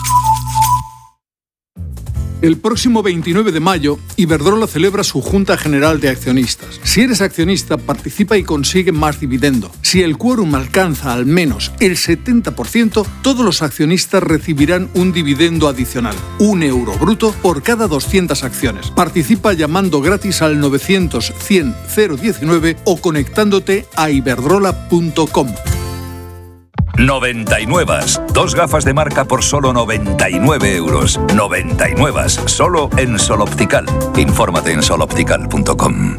El próximo 29 de mayo, Iberdrola celebra su Junta General de Accionistas. Si eres accionista, participa y consigue más dividendo. Si el quórum alcanza al menos el 70%, todos los accionistas recibirán un dividendo adicional, €1 bruto por cada 200 acciones. Participa llamando gratis al 900 100 019 o conectándote a iberdrola.com. 99. 2 gafas de marca por solo 99 euros. 99. Solo en Sol Optical. Infórmate en soloptical.com.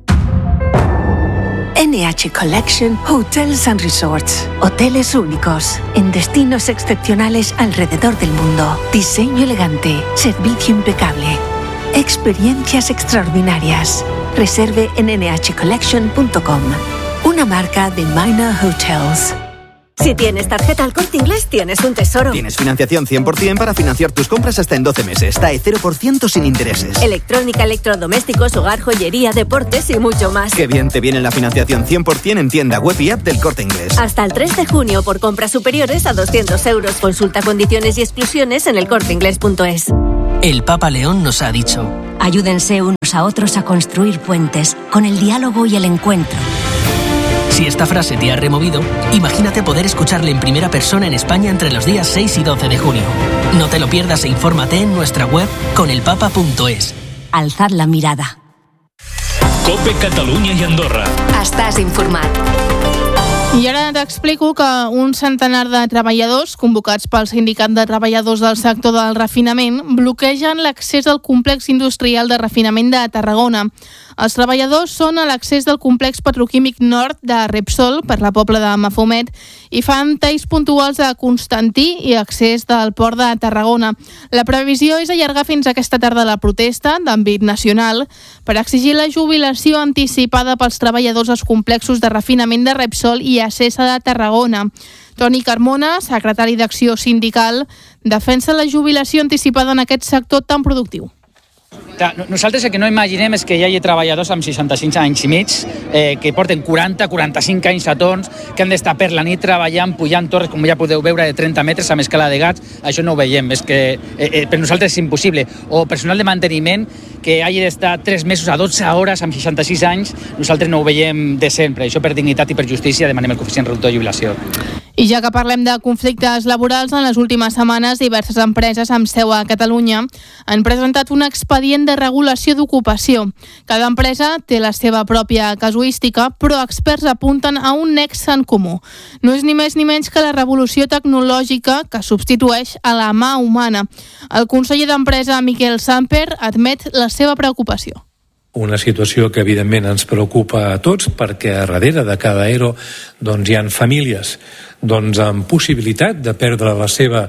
NH Collection Hotels and Resorts. Hoteles únicos, en destinos excepcionales alrededor del mundo. Diseño elegante, servicio impecable. Experiencias extraordinarias. Reserve en nhcollection.com. Una marca de Minor Hotels. Si tienes tarjeta Al Corte Inglés, tienes un tesoro. Tienes financiación 100% para financiar tus compras hasta en 12 meses. TAE 0% sin intereses. Electrónica, electrodomésticos, hogar, joyería, deportes y mucho más. Qué bien te viene la financiación 100% en tienda web y app del Corte Inglés. Hasta el 3 de junio por compras superiores a 200 euros. Consulta condiciones y exclusiones en elcorteinglés.es. El Papa León nos ha dicho: ayúdense unos a otros a construir puentes con el diálogo y el encuentro. Si esta frase te ha removido, imagínate poder escucharle en primera persona en España entre los días 6 y 12 de junio. No te lo pierdas e infórmate en nuestra web conelpapa.es. Alzad la mirada. COPE Catalunya i Andorra. Estàs informat. I ara t'explico que un centenar de treballadors convocats pel Sindicat de Treballadors del sector del refinament bloquegen l'accés al complex industrial de refinament de Tarragona. Els treballadors són a l'accés del complex petroquímic nord de Repsol per la Pobla de Mafumet i fan talls puntuals a Constantí i accés del port de Tarragona. La previsió és allargar fins aquesta tarda la protesta d'àmbit nacional per exigir la jubilació anticipada pels treballadors dels complexos de refinament de Repsol i Acesa de Tarragona. Toni Carmona, secretari d'Acció Sindical, defensa la jubilació anticipada en aquest sector tan productiu. Nosaltres el que no imaginem és que hi hagi treballadors amb 65 anys i mig que porten 40-45 anys a torns, que han d'estar per la nit treballant, pujant torres, com ja podeu veure, de 30 metres amb escala de gats. Això no ho veiem, és que per nosaltres és impossible. O personal de manteniment que hagi d'estar 3 mesos a 12 hores amb 66 anys, nosaltres no ho veiem de sempre. Això per dignitat i per justícia demanem el coeficient reductor de jubilació. I ja que parlem de conflictes laborals, en les últimes setmanes diverses empreses amb seu a Catalunya han presentat un expedient de regulació d'ocupació. Cada empresa té la seva pròpia casuística, però experts apunten a un nexe en comú. No és ni més ni menys que la revolució tecnològica que substitueix a la mà humana. El conseller d'Empresa, Miquel Samper, admet la seva preocupació. Una situació que evidentment ens preocupa a tots perquè darrere de cada ERO hi ha famílies amb possibilitat de perdre la seva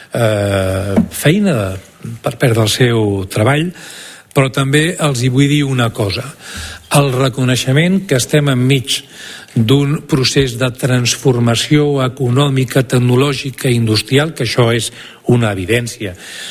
feina, per perdre el seu treball, però també els hi vull dir una cosa: el reconeixement que estem enmig d'un procés de transformació econòmica, tecnològica i industrial, que això és una evidència.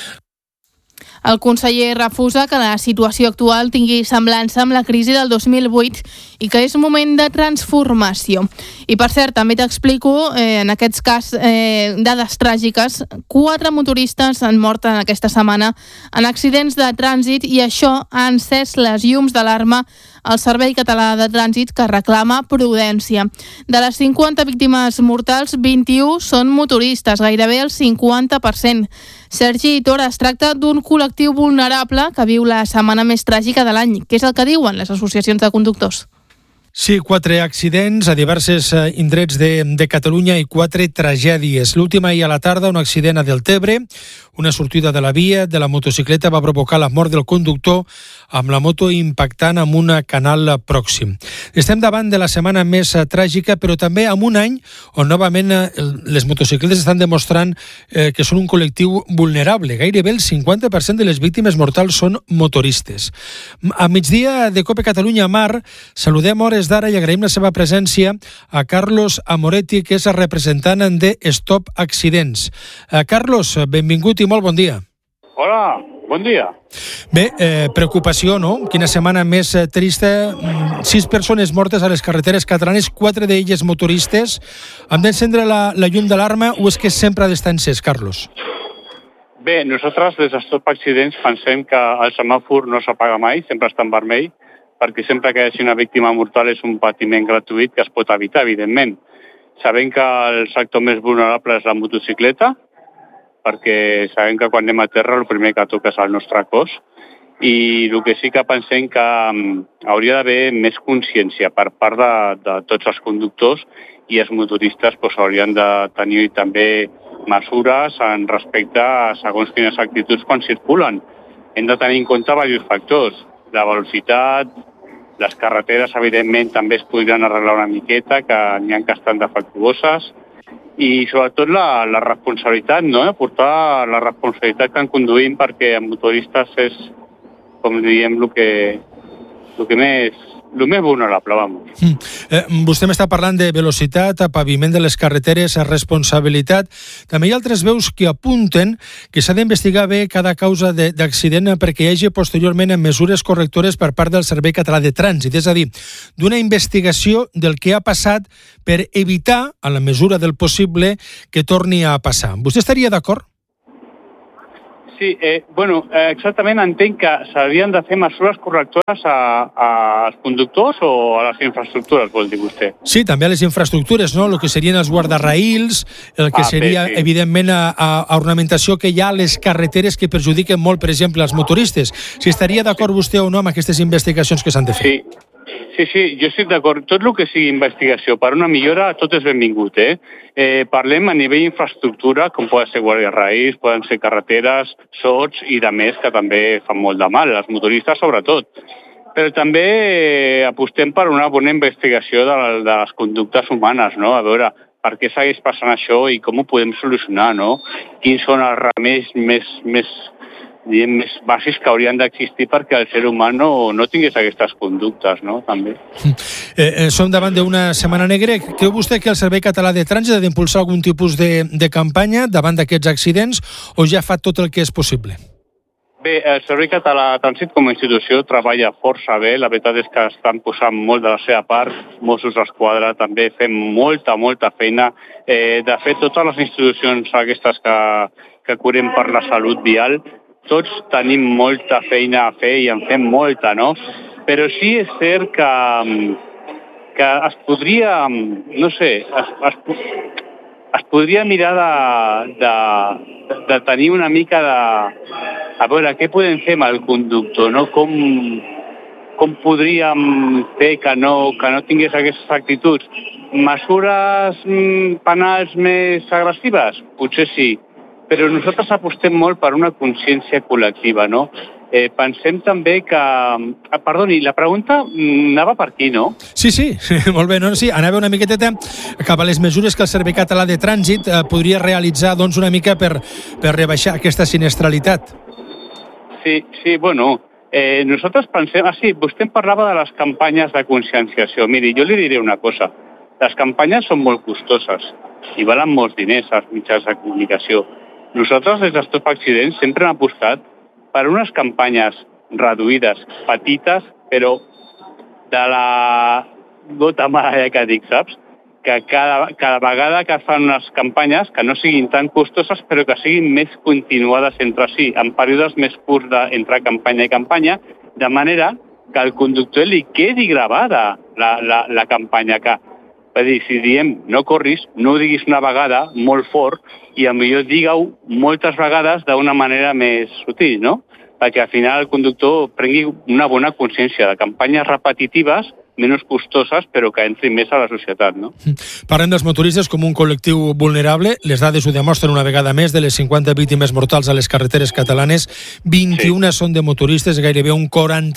El conseller refusa que la situació actual tingui semblança amb la crisi del 2008 i que és un moment de transformació. I per cert, també t'explico, en aquests cas, dades tràgiques. 4 motoristes han mort en aquesta setmana en accidents de trànsit i això ha encès les llums d'alarma al Servei Català de Trànsit, que reclama prudència. De les 50 víctimes mortals, 21 són motoristes, gairebé el 50%. Sergi Tora, es tracta d'un col·lectiu vulnerable que viu la setmana més tràgica de l'any. Què és el que diuen les associacions de conductors? Sí, 4 accidents a diversos indrets de Catalunya i 4 tragèdies. L'última ahir a la tarda, un accident a Deltebre, una sortida de la via de la motocicleta va provocar la mort del conductor amb la moto impactant amb un canal pròxim. Estem davant de la setmana més tràgica, però també amb un any on novament les motocicletes estan demostrant que són un col·lectiu vulnerable. Gairebé el 50% de les víctimes mortals són motoristes. A migdia de COPE Catalunya Mar, saludem hores d'ara i agraïm la seva presència a Carlos Amoretti, que és el representant de Stop Accidents. Carlos, benvingut i molt bon dia. Hola, bon dia. Bé, preocupació, no? Quina setmana més trista. 6 persones mortes a les carreteres catalanes, 4 d'elles motoristes. Hem d'encendre la llum d'alarma o és que sempre ha d'estar encès, Carlos? Bé, nosaltres des de Stop Accidents pensem que el semàfor no s'apaga mai, sempre està en vermell, perquè sempre que hi hagi una víctima mortal és un patiment gratuït que es pot evitar, evidentment. Sabem que el sector més vulnerable és la motocicleta, perquè sabem que quan anem a terra el primer que toca és el nostre cos, i el que sí que pensem que hauria d'haver més consciència per part de tots els conductors i els motoristes haurien de tenir també mesures en respecte a segons quines actituds quan circulen. Hem de tenir en compte diversos factors. La velocitat, les carreteres, evidentment, també es podrien arreglar una miqueta, que n'hi ha que estan defectuoses, i sobretot la responsabilitat, no? Portar la responsabilitat que en conduïm, perquè en motoristes és, com diem, el més vulnerable, vamos. Vostè m'està parlant de velocitat, paviment de les carreteres, responsabilitat. També hi ha altres veus que apunten que s'ha d'investigar bé cada causa d'accident perquè hi hagi posteriorment mesures correctores per part del Servei Català de Trànsit, és a dir, d'una investigació del que ha passat per evitar, a la mesura del possible, que torni a passar. Vostè estaria d'acord? Sí, exactament entenc que s'haurien de fer mesures correctores als conductors o a les infraestructures, vol dir vostè? Sí, també a les infraestructures, no? El que serien els guardarraïls, el que seria, evidentment, a ornamentació que hi ha a les carreteres que perjudiquen molt, per exemple, als motoristes. Si estaria d'acord vostè o no amb aquestes investigacions que s'han de fer? Sí, jo estic d'acord. Tot el que sigui investigació per una millora, tot és benvingut, parlem a nivell infraestructura, com poden ser guardarraïls, poden ser carreteres, sots i de més, que també fan molt de mal, els motoristes sobretot. Però també apostem per una bona investigació de les conductes humanes, no? A veure, per què segueix passant això i com ho podem solucionar, no? Quins són els remeis més bàsics que haurien d'existir perquè el ser humà no tingués aquestes conductes, no? També. Som davant d'una setmana negra. Creu vostè que el Servei Català de Trànsit ha d'impulsar algun tipus de campanya davant d'aquests accidents o ja fa tot el que és possible? Bé, el Servei Català de Trànsit com a institució treballa força bé. La veritat és que estan posant molt de la seva part. Mossos d'Esquadra també fem molta feina. De fet, totes les institucions aquestes que curen per la salut vial, tots tenim molta feina a fer i en fem molta, no? Però sí és cert que es podria, no sé, es podria mirar de tenir una mica a veure, què podem fer amb el conductor, no? Com podríem fer que no tingués aquestes actituds? Mesures penals més agressives? Potser sí. Però nosaltres apostem molt per una consciència col·lectiva, no? Pensem també que... Perdoni, la pregunta anava per aquí, no? Sí, molt bé. Sí, anava una miqueteta cap a les mesures que el Servei Català de Trànsit podria realitzar una mica per rebaixar aquesta sinistralitat. Sí, bueno, nosaltres pensem... vostè em parlava de les campanyes de conscienciació. Miri, jo li diré una cosa. Les campanyes són molt costoses i valen molts diners als mitjans de comunicació. Nosaltres, des dels Stop Accidents, sempre hem apostat per unes campanyes reduïdes, petites, però de la gota mare que dic, saps? Que cada vegada que es fan unes campanyes que no siguin tan costoses, però que siguin més continuades entre si, en períodes més curts entre campanya i campanya, de manera que al conductor li quedi gravada la campanya que... És a dir, si diem no corris, no ho diguis una vegada molt fort i potser digue-ho moltes vegades d'una manera més sutil, no? Perquè al final el conductor prengui una bona consciència de campanyes repetitives menys costoses, però que entrin més a la societat, no? Parlem dels motoristes com un col·lectiu vulnerable. Les dades ho demostren una vegada més. De les 50 víctimes mortals a les carreteres catalanes, 21 són de motoristes, gairebé un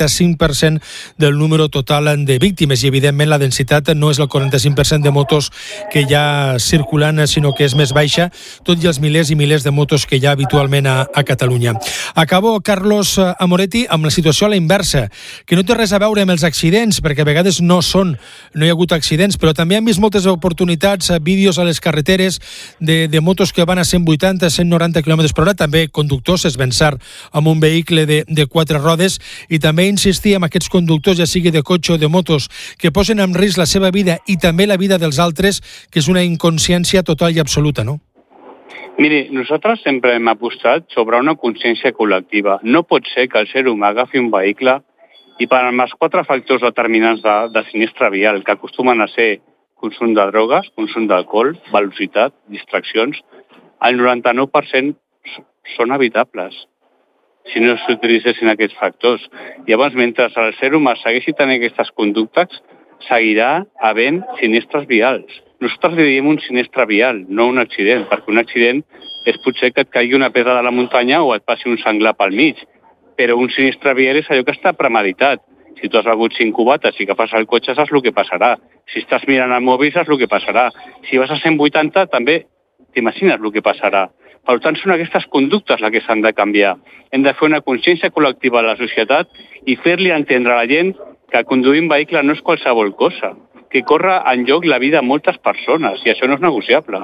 45% del número total de víctimes. I, evidentment, la densitat no és el 45% de motos que hi ha circulant, sinó que és més baixa, tot i els milers i milers de motos que hi ha habitualment a Catalunya. Acabo, Carlos Amoretti, amb la situació a la inversa, que no té res a veure amb els accidents, perquè a vegades no hi ha hagut accidents, però també hem vist moltes oportunitats, vídeos a les carreteres de motos que van a 180, 190 km per hora, també conductors, és ben cert, amb un vehicle de 4 rodes, i també insistir en aquests conductors, ja sigui de cotxe o de motos, que posen en risc la seva vida i també la vida dels altres, que és una inconsciència total i absoluta, no? Miri, nosaltres sempre hem apostat sobre una consciència col·lectiva. No pot ser que el ser humà agafi un vehicle i per als 4 factors determinants de sinistre vial, que acostumen a ser consum de drogues, consum d'alcohol, velocitat, distraccions, el 99% són evitables. si no s'utilitzessin aquests factors. Llavors, mentre el ser humà segueixi tenint aquestes conductes, seguirà havent sinistres vials. Nosaltres li diem un sinistre vial, no un accident, perquè un accident és potser que et caigui una pedra de la muntanya o et passi un senglar pel mig, però un sinistre vial és allò que està premeditat. Si tu has begut 5 cubates i que fas el cotxe, saps el que passarà. Si estàs mirant el mòbil, saps el que passarà. Si vas a 180, també t'imagines el que passarà. Per tant, són aquestes conductes les que s'han de canviar. Hem de fer una consciència col·lectiva a la societat i fer-li entendre a la gent que conduir un vehicle no és qualsevol cosa, que corre en lloc la vida de moltes persones, i això no és negociable.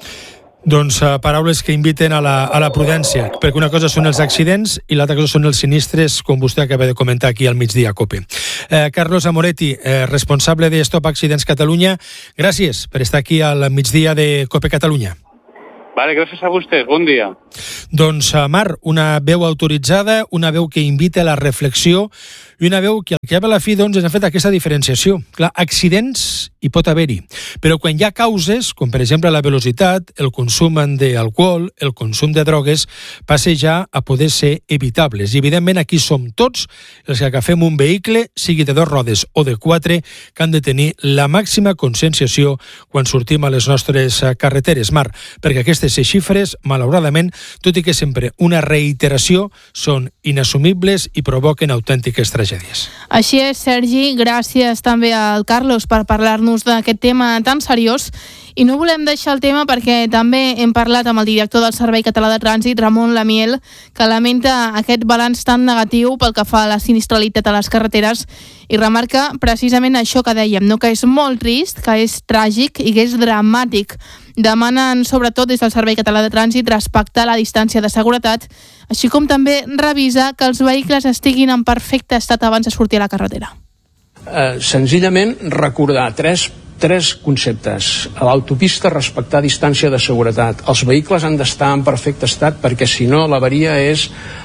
Doncs paraules que inviten a la prudència, perquè una cosa són els accidents i l'altra cosa són els sinistres, com vostè acaba de comentar aquí al migdia, COPE. Carlos Amoretti, responsable de Stop Accidents Catalunya, gràcies per estar aquí al migdia de COPE Catalunya. Vale, gràcies a vostès, bon dia. Doncs, Mar, una veu autoritzada, una veu que invita a la reflexió i una veu que al cap a la fi doncs, ens ha fet aquesta diferenciació. Clar, accidents hi pot haver-hi, però quan hi ha causes, com per exemple la velocitat, el consum d'alcohol, el consum de drogues, passa ja a poder ser evitables. I evidentment aquí som tots els que agafem un vehicle, sigui de 2 rodes o de 4, que han de tenir la màxima conscienciació quan sortim a les nostres carreteres. Mar, perquè aquestes xifres, malauradament, tot i que sempre una reiteració, són inassumibles i provoquen autèntiques tragèdies. Així és, Sergi, gràcies també al Carlos per parlar-nos d'aquest tema tan seriós. I no volem deixar el tema perquè també hem parlat amb el director del Servei Català de Trànsit, Ramon Lamiel, que lamenta aquest balanç tan negatiu pel que fa a la sinistralitat a les carreteres i remarca precisament això que dèiem, no? Que és molt trist, que és tràgic i que és dramàtic. Demanen, sobretot des del Servei Català de Trànsit, respectar la distància de seguretat, així com també revisar que els vehicles estiguin en perfecte estat abans de sortir a la carretera. Senzillament recordar tres conceptes. A l'autopista, respectar distància de seguretat. Els vehicles han d'estar en perfecte estat perquè, si no, l'avaria és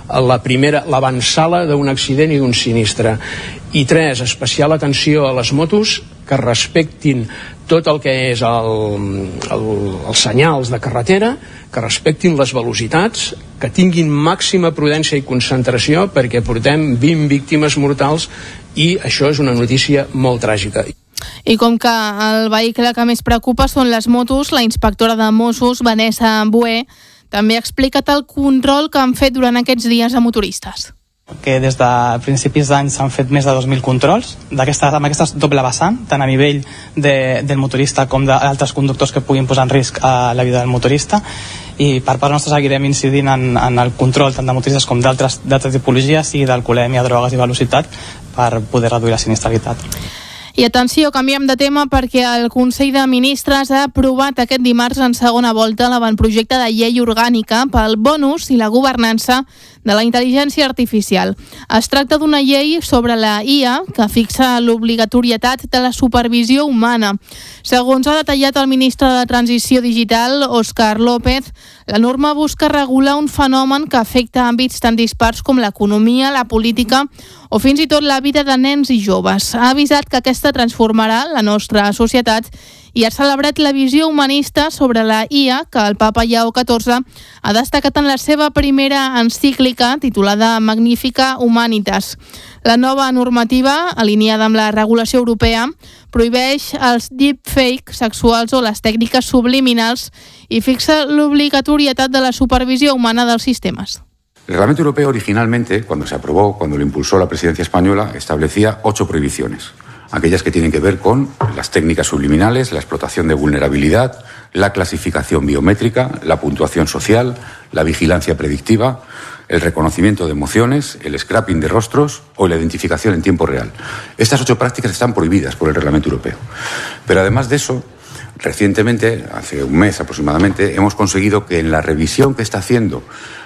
l'avantsala d'un accident i d'un sinistre. I 3, especial atenció a les motos que respectin tot el que és els senyals de carretera, que respectin les velocitats, que tinguin màxima prudència i concentració perquè portem 20 víctimes mortals i això és una notícia molt tràgica. I com que el vehicle que més preocupa són les motos, la inspectora de Mossos, Vanessa Bué, també ha explicat el control que han fet durant aquests dies a motoristes. Que des de principis d'any s'han fet més de 2.000 controls amb aquesta doble vessant, tant a nivell del motorista com d'altres conductors que puguin posar en risc a la vida del motorista, i per part nostra seguirem incidint en el control tant de motoristes com d'altres tipologies, sigui d'alcoholèmia, drogues i velocitat, per poder reduir la sinistralitat. I atenció, canviem de tema perquè el Consell de Ministres ha aprovat aquest dimarts en segona volta l'avantprojecte de llei orgànica pel bon ús i la governança de la intel·ligència artificial. Es tracta d'una llei sobre la IA que fixa l'obligatorietat de la supervisió humana. Segons ha detallat el ministre de Transició Digital, Òscar López, la norma busca regular un fenomen que afecta àmbits tan dispars com l'economia, la política o fins i tot la vida de nens i joves. Ha avisat que aquesta transformarà la nostra societat i ha celebrat la visió humanista sobre la IA que el papa Lleó XIV ha destacat en la seva primera encíclica titulada Magnifica Humanitas. La nova normativa, alineada amb la regulació europea, prohibeix els deepfakes sexuals o les tècniques subliminals i fixa l'obligatorietat de la supervisió humana dels sistemes. El Reglamento Europeo originalmente, cuando se aprobó, cuando lo impulsó la presidencia española, establecía 8 prohibiciones. Aquellas que tienen que ver con las técnicas subliminales, la explotación de vulnerabilidad, la clasificación biométrica, la puntuación social, la vigilancia predictiva, el reconocimiento de emociones, el scrapping de rostros o la identificación en tiempo real. Estas 8 prácticas están prohibidas por el Reglamento Europeo. Pero además de eso, recientemente, hace un mes aproximadamente, hemos conseguido que en la revisión que está haciendo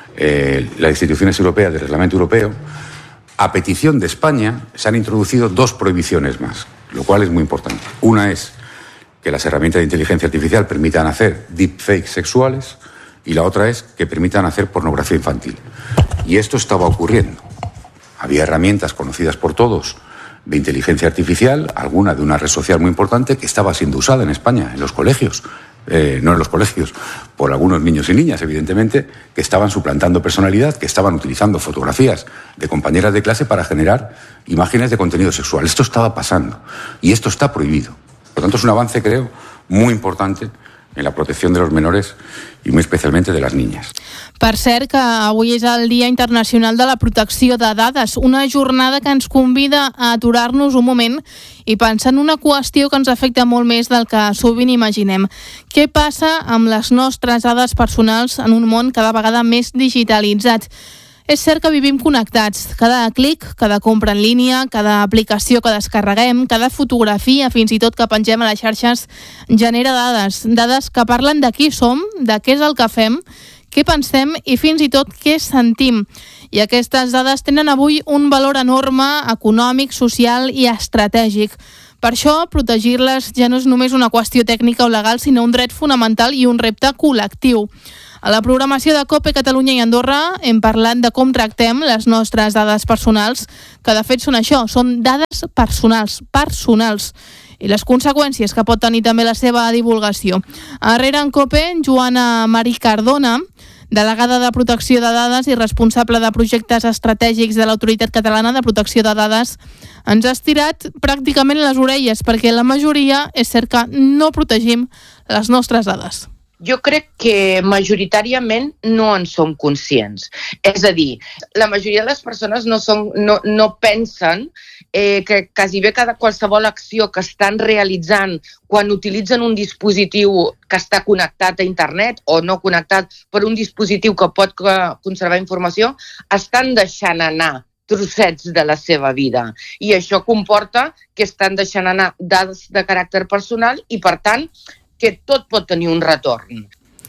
las instituciones europeas del Reglamento Europeo, a petición de España, se han introducido 2 prohibiciones más, lo cual es muy importante. Una es que las herramientas de inteligencia artificial permitan hacer deepfakes sexuales y la otra es que permitan hacer pornografía infantil. Y esto estaba ocurriendo. Había herramientas conocidas por todos de inteligencia artificial, alguna de una red social muy importante, que estaba siendo usada en España, en los colegios, no en los colegios, por algunos niños y niñas, evidentemente, que estaban suplantando personalidad, que estaban utilizando fotografías de compañeras de clase para generar imágenes de contenido sexual. Esto estaba pasando y esto está prohibido. Por lo tanto, es un avance, creo, muy importante en la protección de los menores i muy especialmente de les niñas. Per cert, que avui és el Dia Internacional de la Protecció de Dades, una jornada que ens convida a aturar-nos un moment i pensar en una qüestió que ens afecta molt més del que sovint imaginem. Què passa amb les nostres dades personals en un món cada vegada més digitalitzat? És cert que vivim connectats. Cada clic, cada compra en línia, cada aplicació que descarreguem, cada fotografia, fins i tot que pengem a les xarxes, genera dades. Dades que parlen de qui som, de què és el que fem, què pensem i fins i tot què sentim. I aquestes dades tenen avui un valor enorme, econòmic, social i estratègic. Per això, protegir-les ja no és només una qüestió tècnica o legal, sinó un dret fonamental i un repte col·lectiu. A la programació de COPE Catalunya i Andorra hem parlat de com tractem les nostres dades personals, que de fet són això, són dades personals, i les conseqüències que pot tenir també la seva divulgació. A Rere en COPE, Joana Mari Cardona, delegada de Protecció de Dades i responsable de projectes estratègics de l'Autoritat Catalana de Protecció de Dades, ens ha estirat pràcticament les orelles, perquè la majoria és cert que no protegim les nostres dades. Jo crec que majoritàriament no en som conscients. És a dir, la majoria de les persones no pensen que quasi bé qualsevol acció que estan realitzant quan utilitzen un dispositiu que està connectat a internet o no connectat per un dispositiu que pot conservar informació, estan deixant anar trossets de la seva vida. I això comporta que estan deixant anar dades de caràcter personal i, per tant, que tot pot tenir un retorn.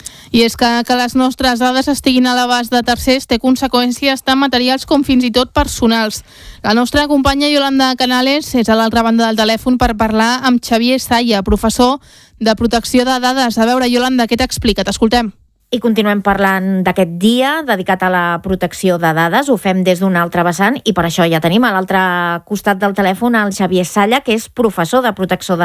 I és que les nostres dades estiguin a l'abast de tercers té conseqüències tan materials com fins i tot personals. La nostra companya Yolanda Canales és a l'altra banda del telèfon per parlar amb Xavier Saya, professor de Protecció de Dades. A veure, Yolanda, què t'explica? T'escoltem. I continuem parlant d'aquest dia dedicat a la protecció de dades. Ho fem des d'un altre vessant i per això ja tenim a l'altre costat del telèfon el Xavier Salla, que és professor de protecció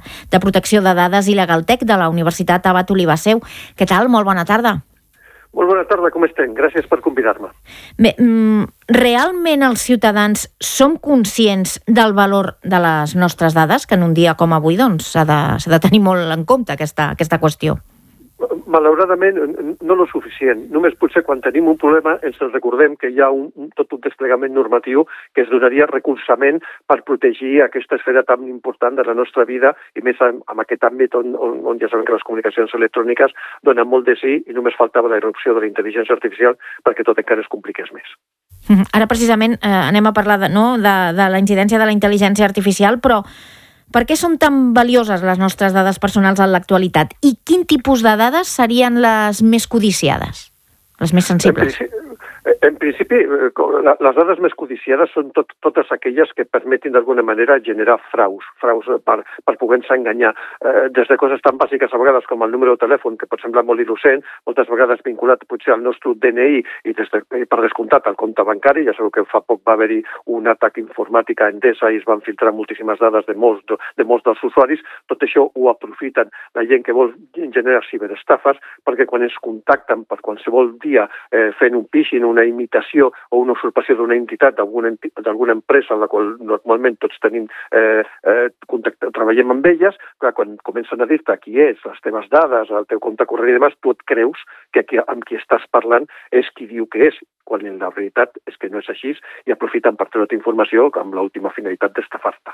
de dades i Legaltec de la Universitat Abat Olivasseu. Què tal? Molt bona tarda. Molt bona tarda, com estem? Gràcies per convidar-me. Bé, realment els ciutadans som conscients del valor de les nostres dades, que en un dia com avui doncs, s'ha de tenir molt en compte aquesta qüestió? Malauradament, no lo suficient. Només potser quan tenim un problema ens recordem que hi ha tot un desplegament normatiu que es donaria recolzament per protegir aquesta esfera tan important de la nostra vida i més en aquest àmbit on ja sabem que les comunicacions electròniques donen molt de sí i només faltava la irrupció de la intel·ligència artificial perquè tot encara es compliqués més. Ara precisament anem a parlar de la incidència de la intel·ligència artificial, però per què són tan valioses les nostres dades personals en l'actualitat? I quin tipus de dades serien les més codiciades, les més sensibles? En principi, les dades més codiciades són totes aquelles que permetin d'alguna manera generar fraus per poder-nos enganyar. Des de coses tan bàsiques a vegades com el número de telèfon, que pot semblar molt innocent, moltes vegades vinculat potser al nostre DNI i per descomptat al compte bancari. Ja sabeu que fa poc va haver-hi un atac informàtic a Endesa i es van filtrar moltíssimes dades de molts dels usuaris. Tot això ho aprofiten la gent que vol generar ciberestafes perquè quan ens contacten per qualsevol dia fent un phishing, una imitació o una usurpació d'una entitat, d'alguna empresa en la qual normalment tots tenim treballem amb elles, clar, quan comencen a dir-te qui és, les teves dades, el teu compte corrent i demás, tu et creus que amb qui estàs parlant és qui diu que és, quan la veritat és que no és així i aprofiten per treure informació amb l'última finalitat d'estafar-te.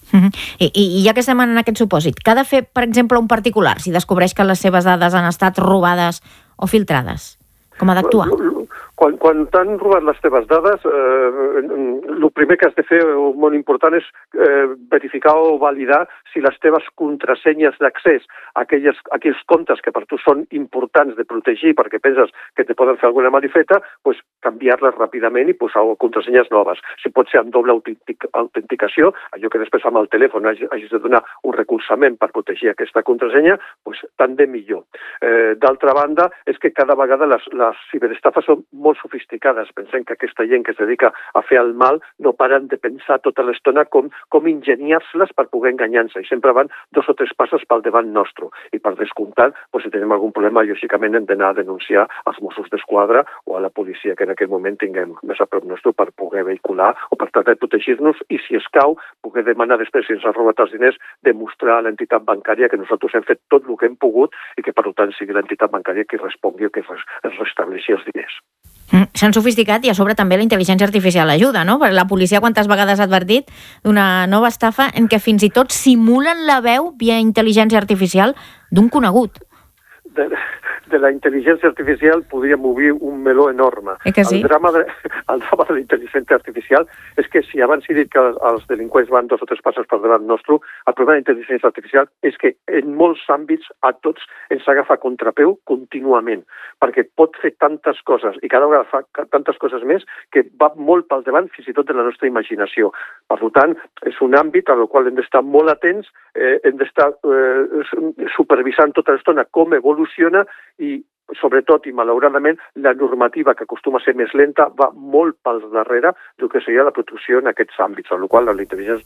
I ja que estem en aquest supòsit, què ha de fer, per exemple, un particular si descobreix que les seves dades han estat robades o filtrades? Com ha d'actuar? Quan t'han robat les teves dades, el primer que has de fer, molt important, és verificar o validar si les teves contrasenyes d'accés a aquells comptes que per tu són importants de protegir perquè penses que te poden fer alguna malifeta, doncs canviar-les ràpidament i posar contrasenyes noves. Si pot ser amb doble autenticació, allò que després amb el telèfon hagis de donar un recolzament per protegir aquesta contrasenya, doncs tant de millor. D'altra banda, és que cada vegada les ciberestafes són molt molt sofisticades. Pensem que aquesta gent que es dedica a fer el mal no paren de pensar tota l'estona com ingeniar-se-les per poder enganyar-se, i sempre van 2 o 3 passes pel davant nostre. I per descomptat, si tenim algun problema, lògicament hem d'anar a denunciar als Mossos d'Esquadra o a la policia que en aquell moment tinguem més a prop nostre per poder vehicular o per tractar de protegir-nos, i si escau, poder demanar després, si ens han robat els diners, demostrar a l'entitat bancària que nosaltres hem fet tot el que hem pogut i que, per tant, sigui l'entitat bancària qui respongui o que es restableixi els diners. S'han sofisticat i a sobre també la intel·ligència artificial ajuda, no? Perquè la policia quantes vegades ha advertit d'una nova estafa en què fins i tot simulen la veu via intel·ligència artificial d'un conegut. De la intel·ligència artificial podríem obrir un meló enorme. Sí? El drama de la intel·ligència artificial és que si abans he dit que els delinqüents van 2 o 3 passes per davant nostre, el problema de la intel·ligència artificial és que en molts àmbits a tots ens agafa contrapeu contínuament, perquè pot fer tantes coses i cada vegada fa tantes coses més que va molt pel davant fins i tot de la nostra imaginació. Per tant, és un àmbit al qual hem d'estar molt atents, hem d'estar supervisant tota l'estona com evoluciona, i sobretot i malauradament la normativa, que acostuma a ser més lenta, va molt pel darrere del que seria la protecció en aquests àmbits, amb la qual la intel·ligència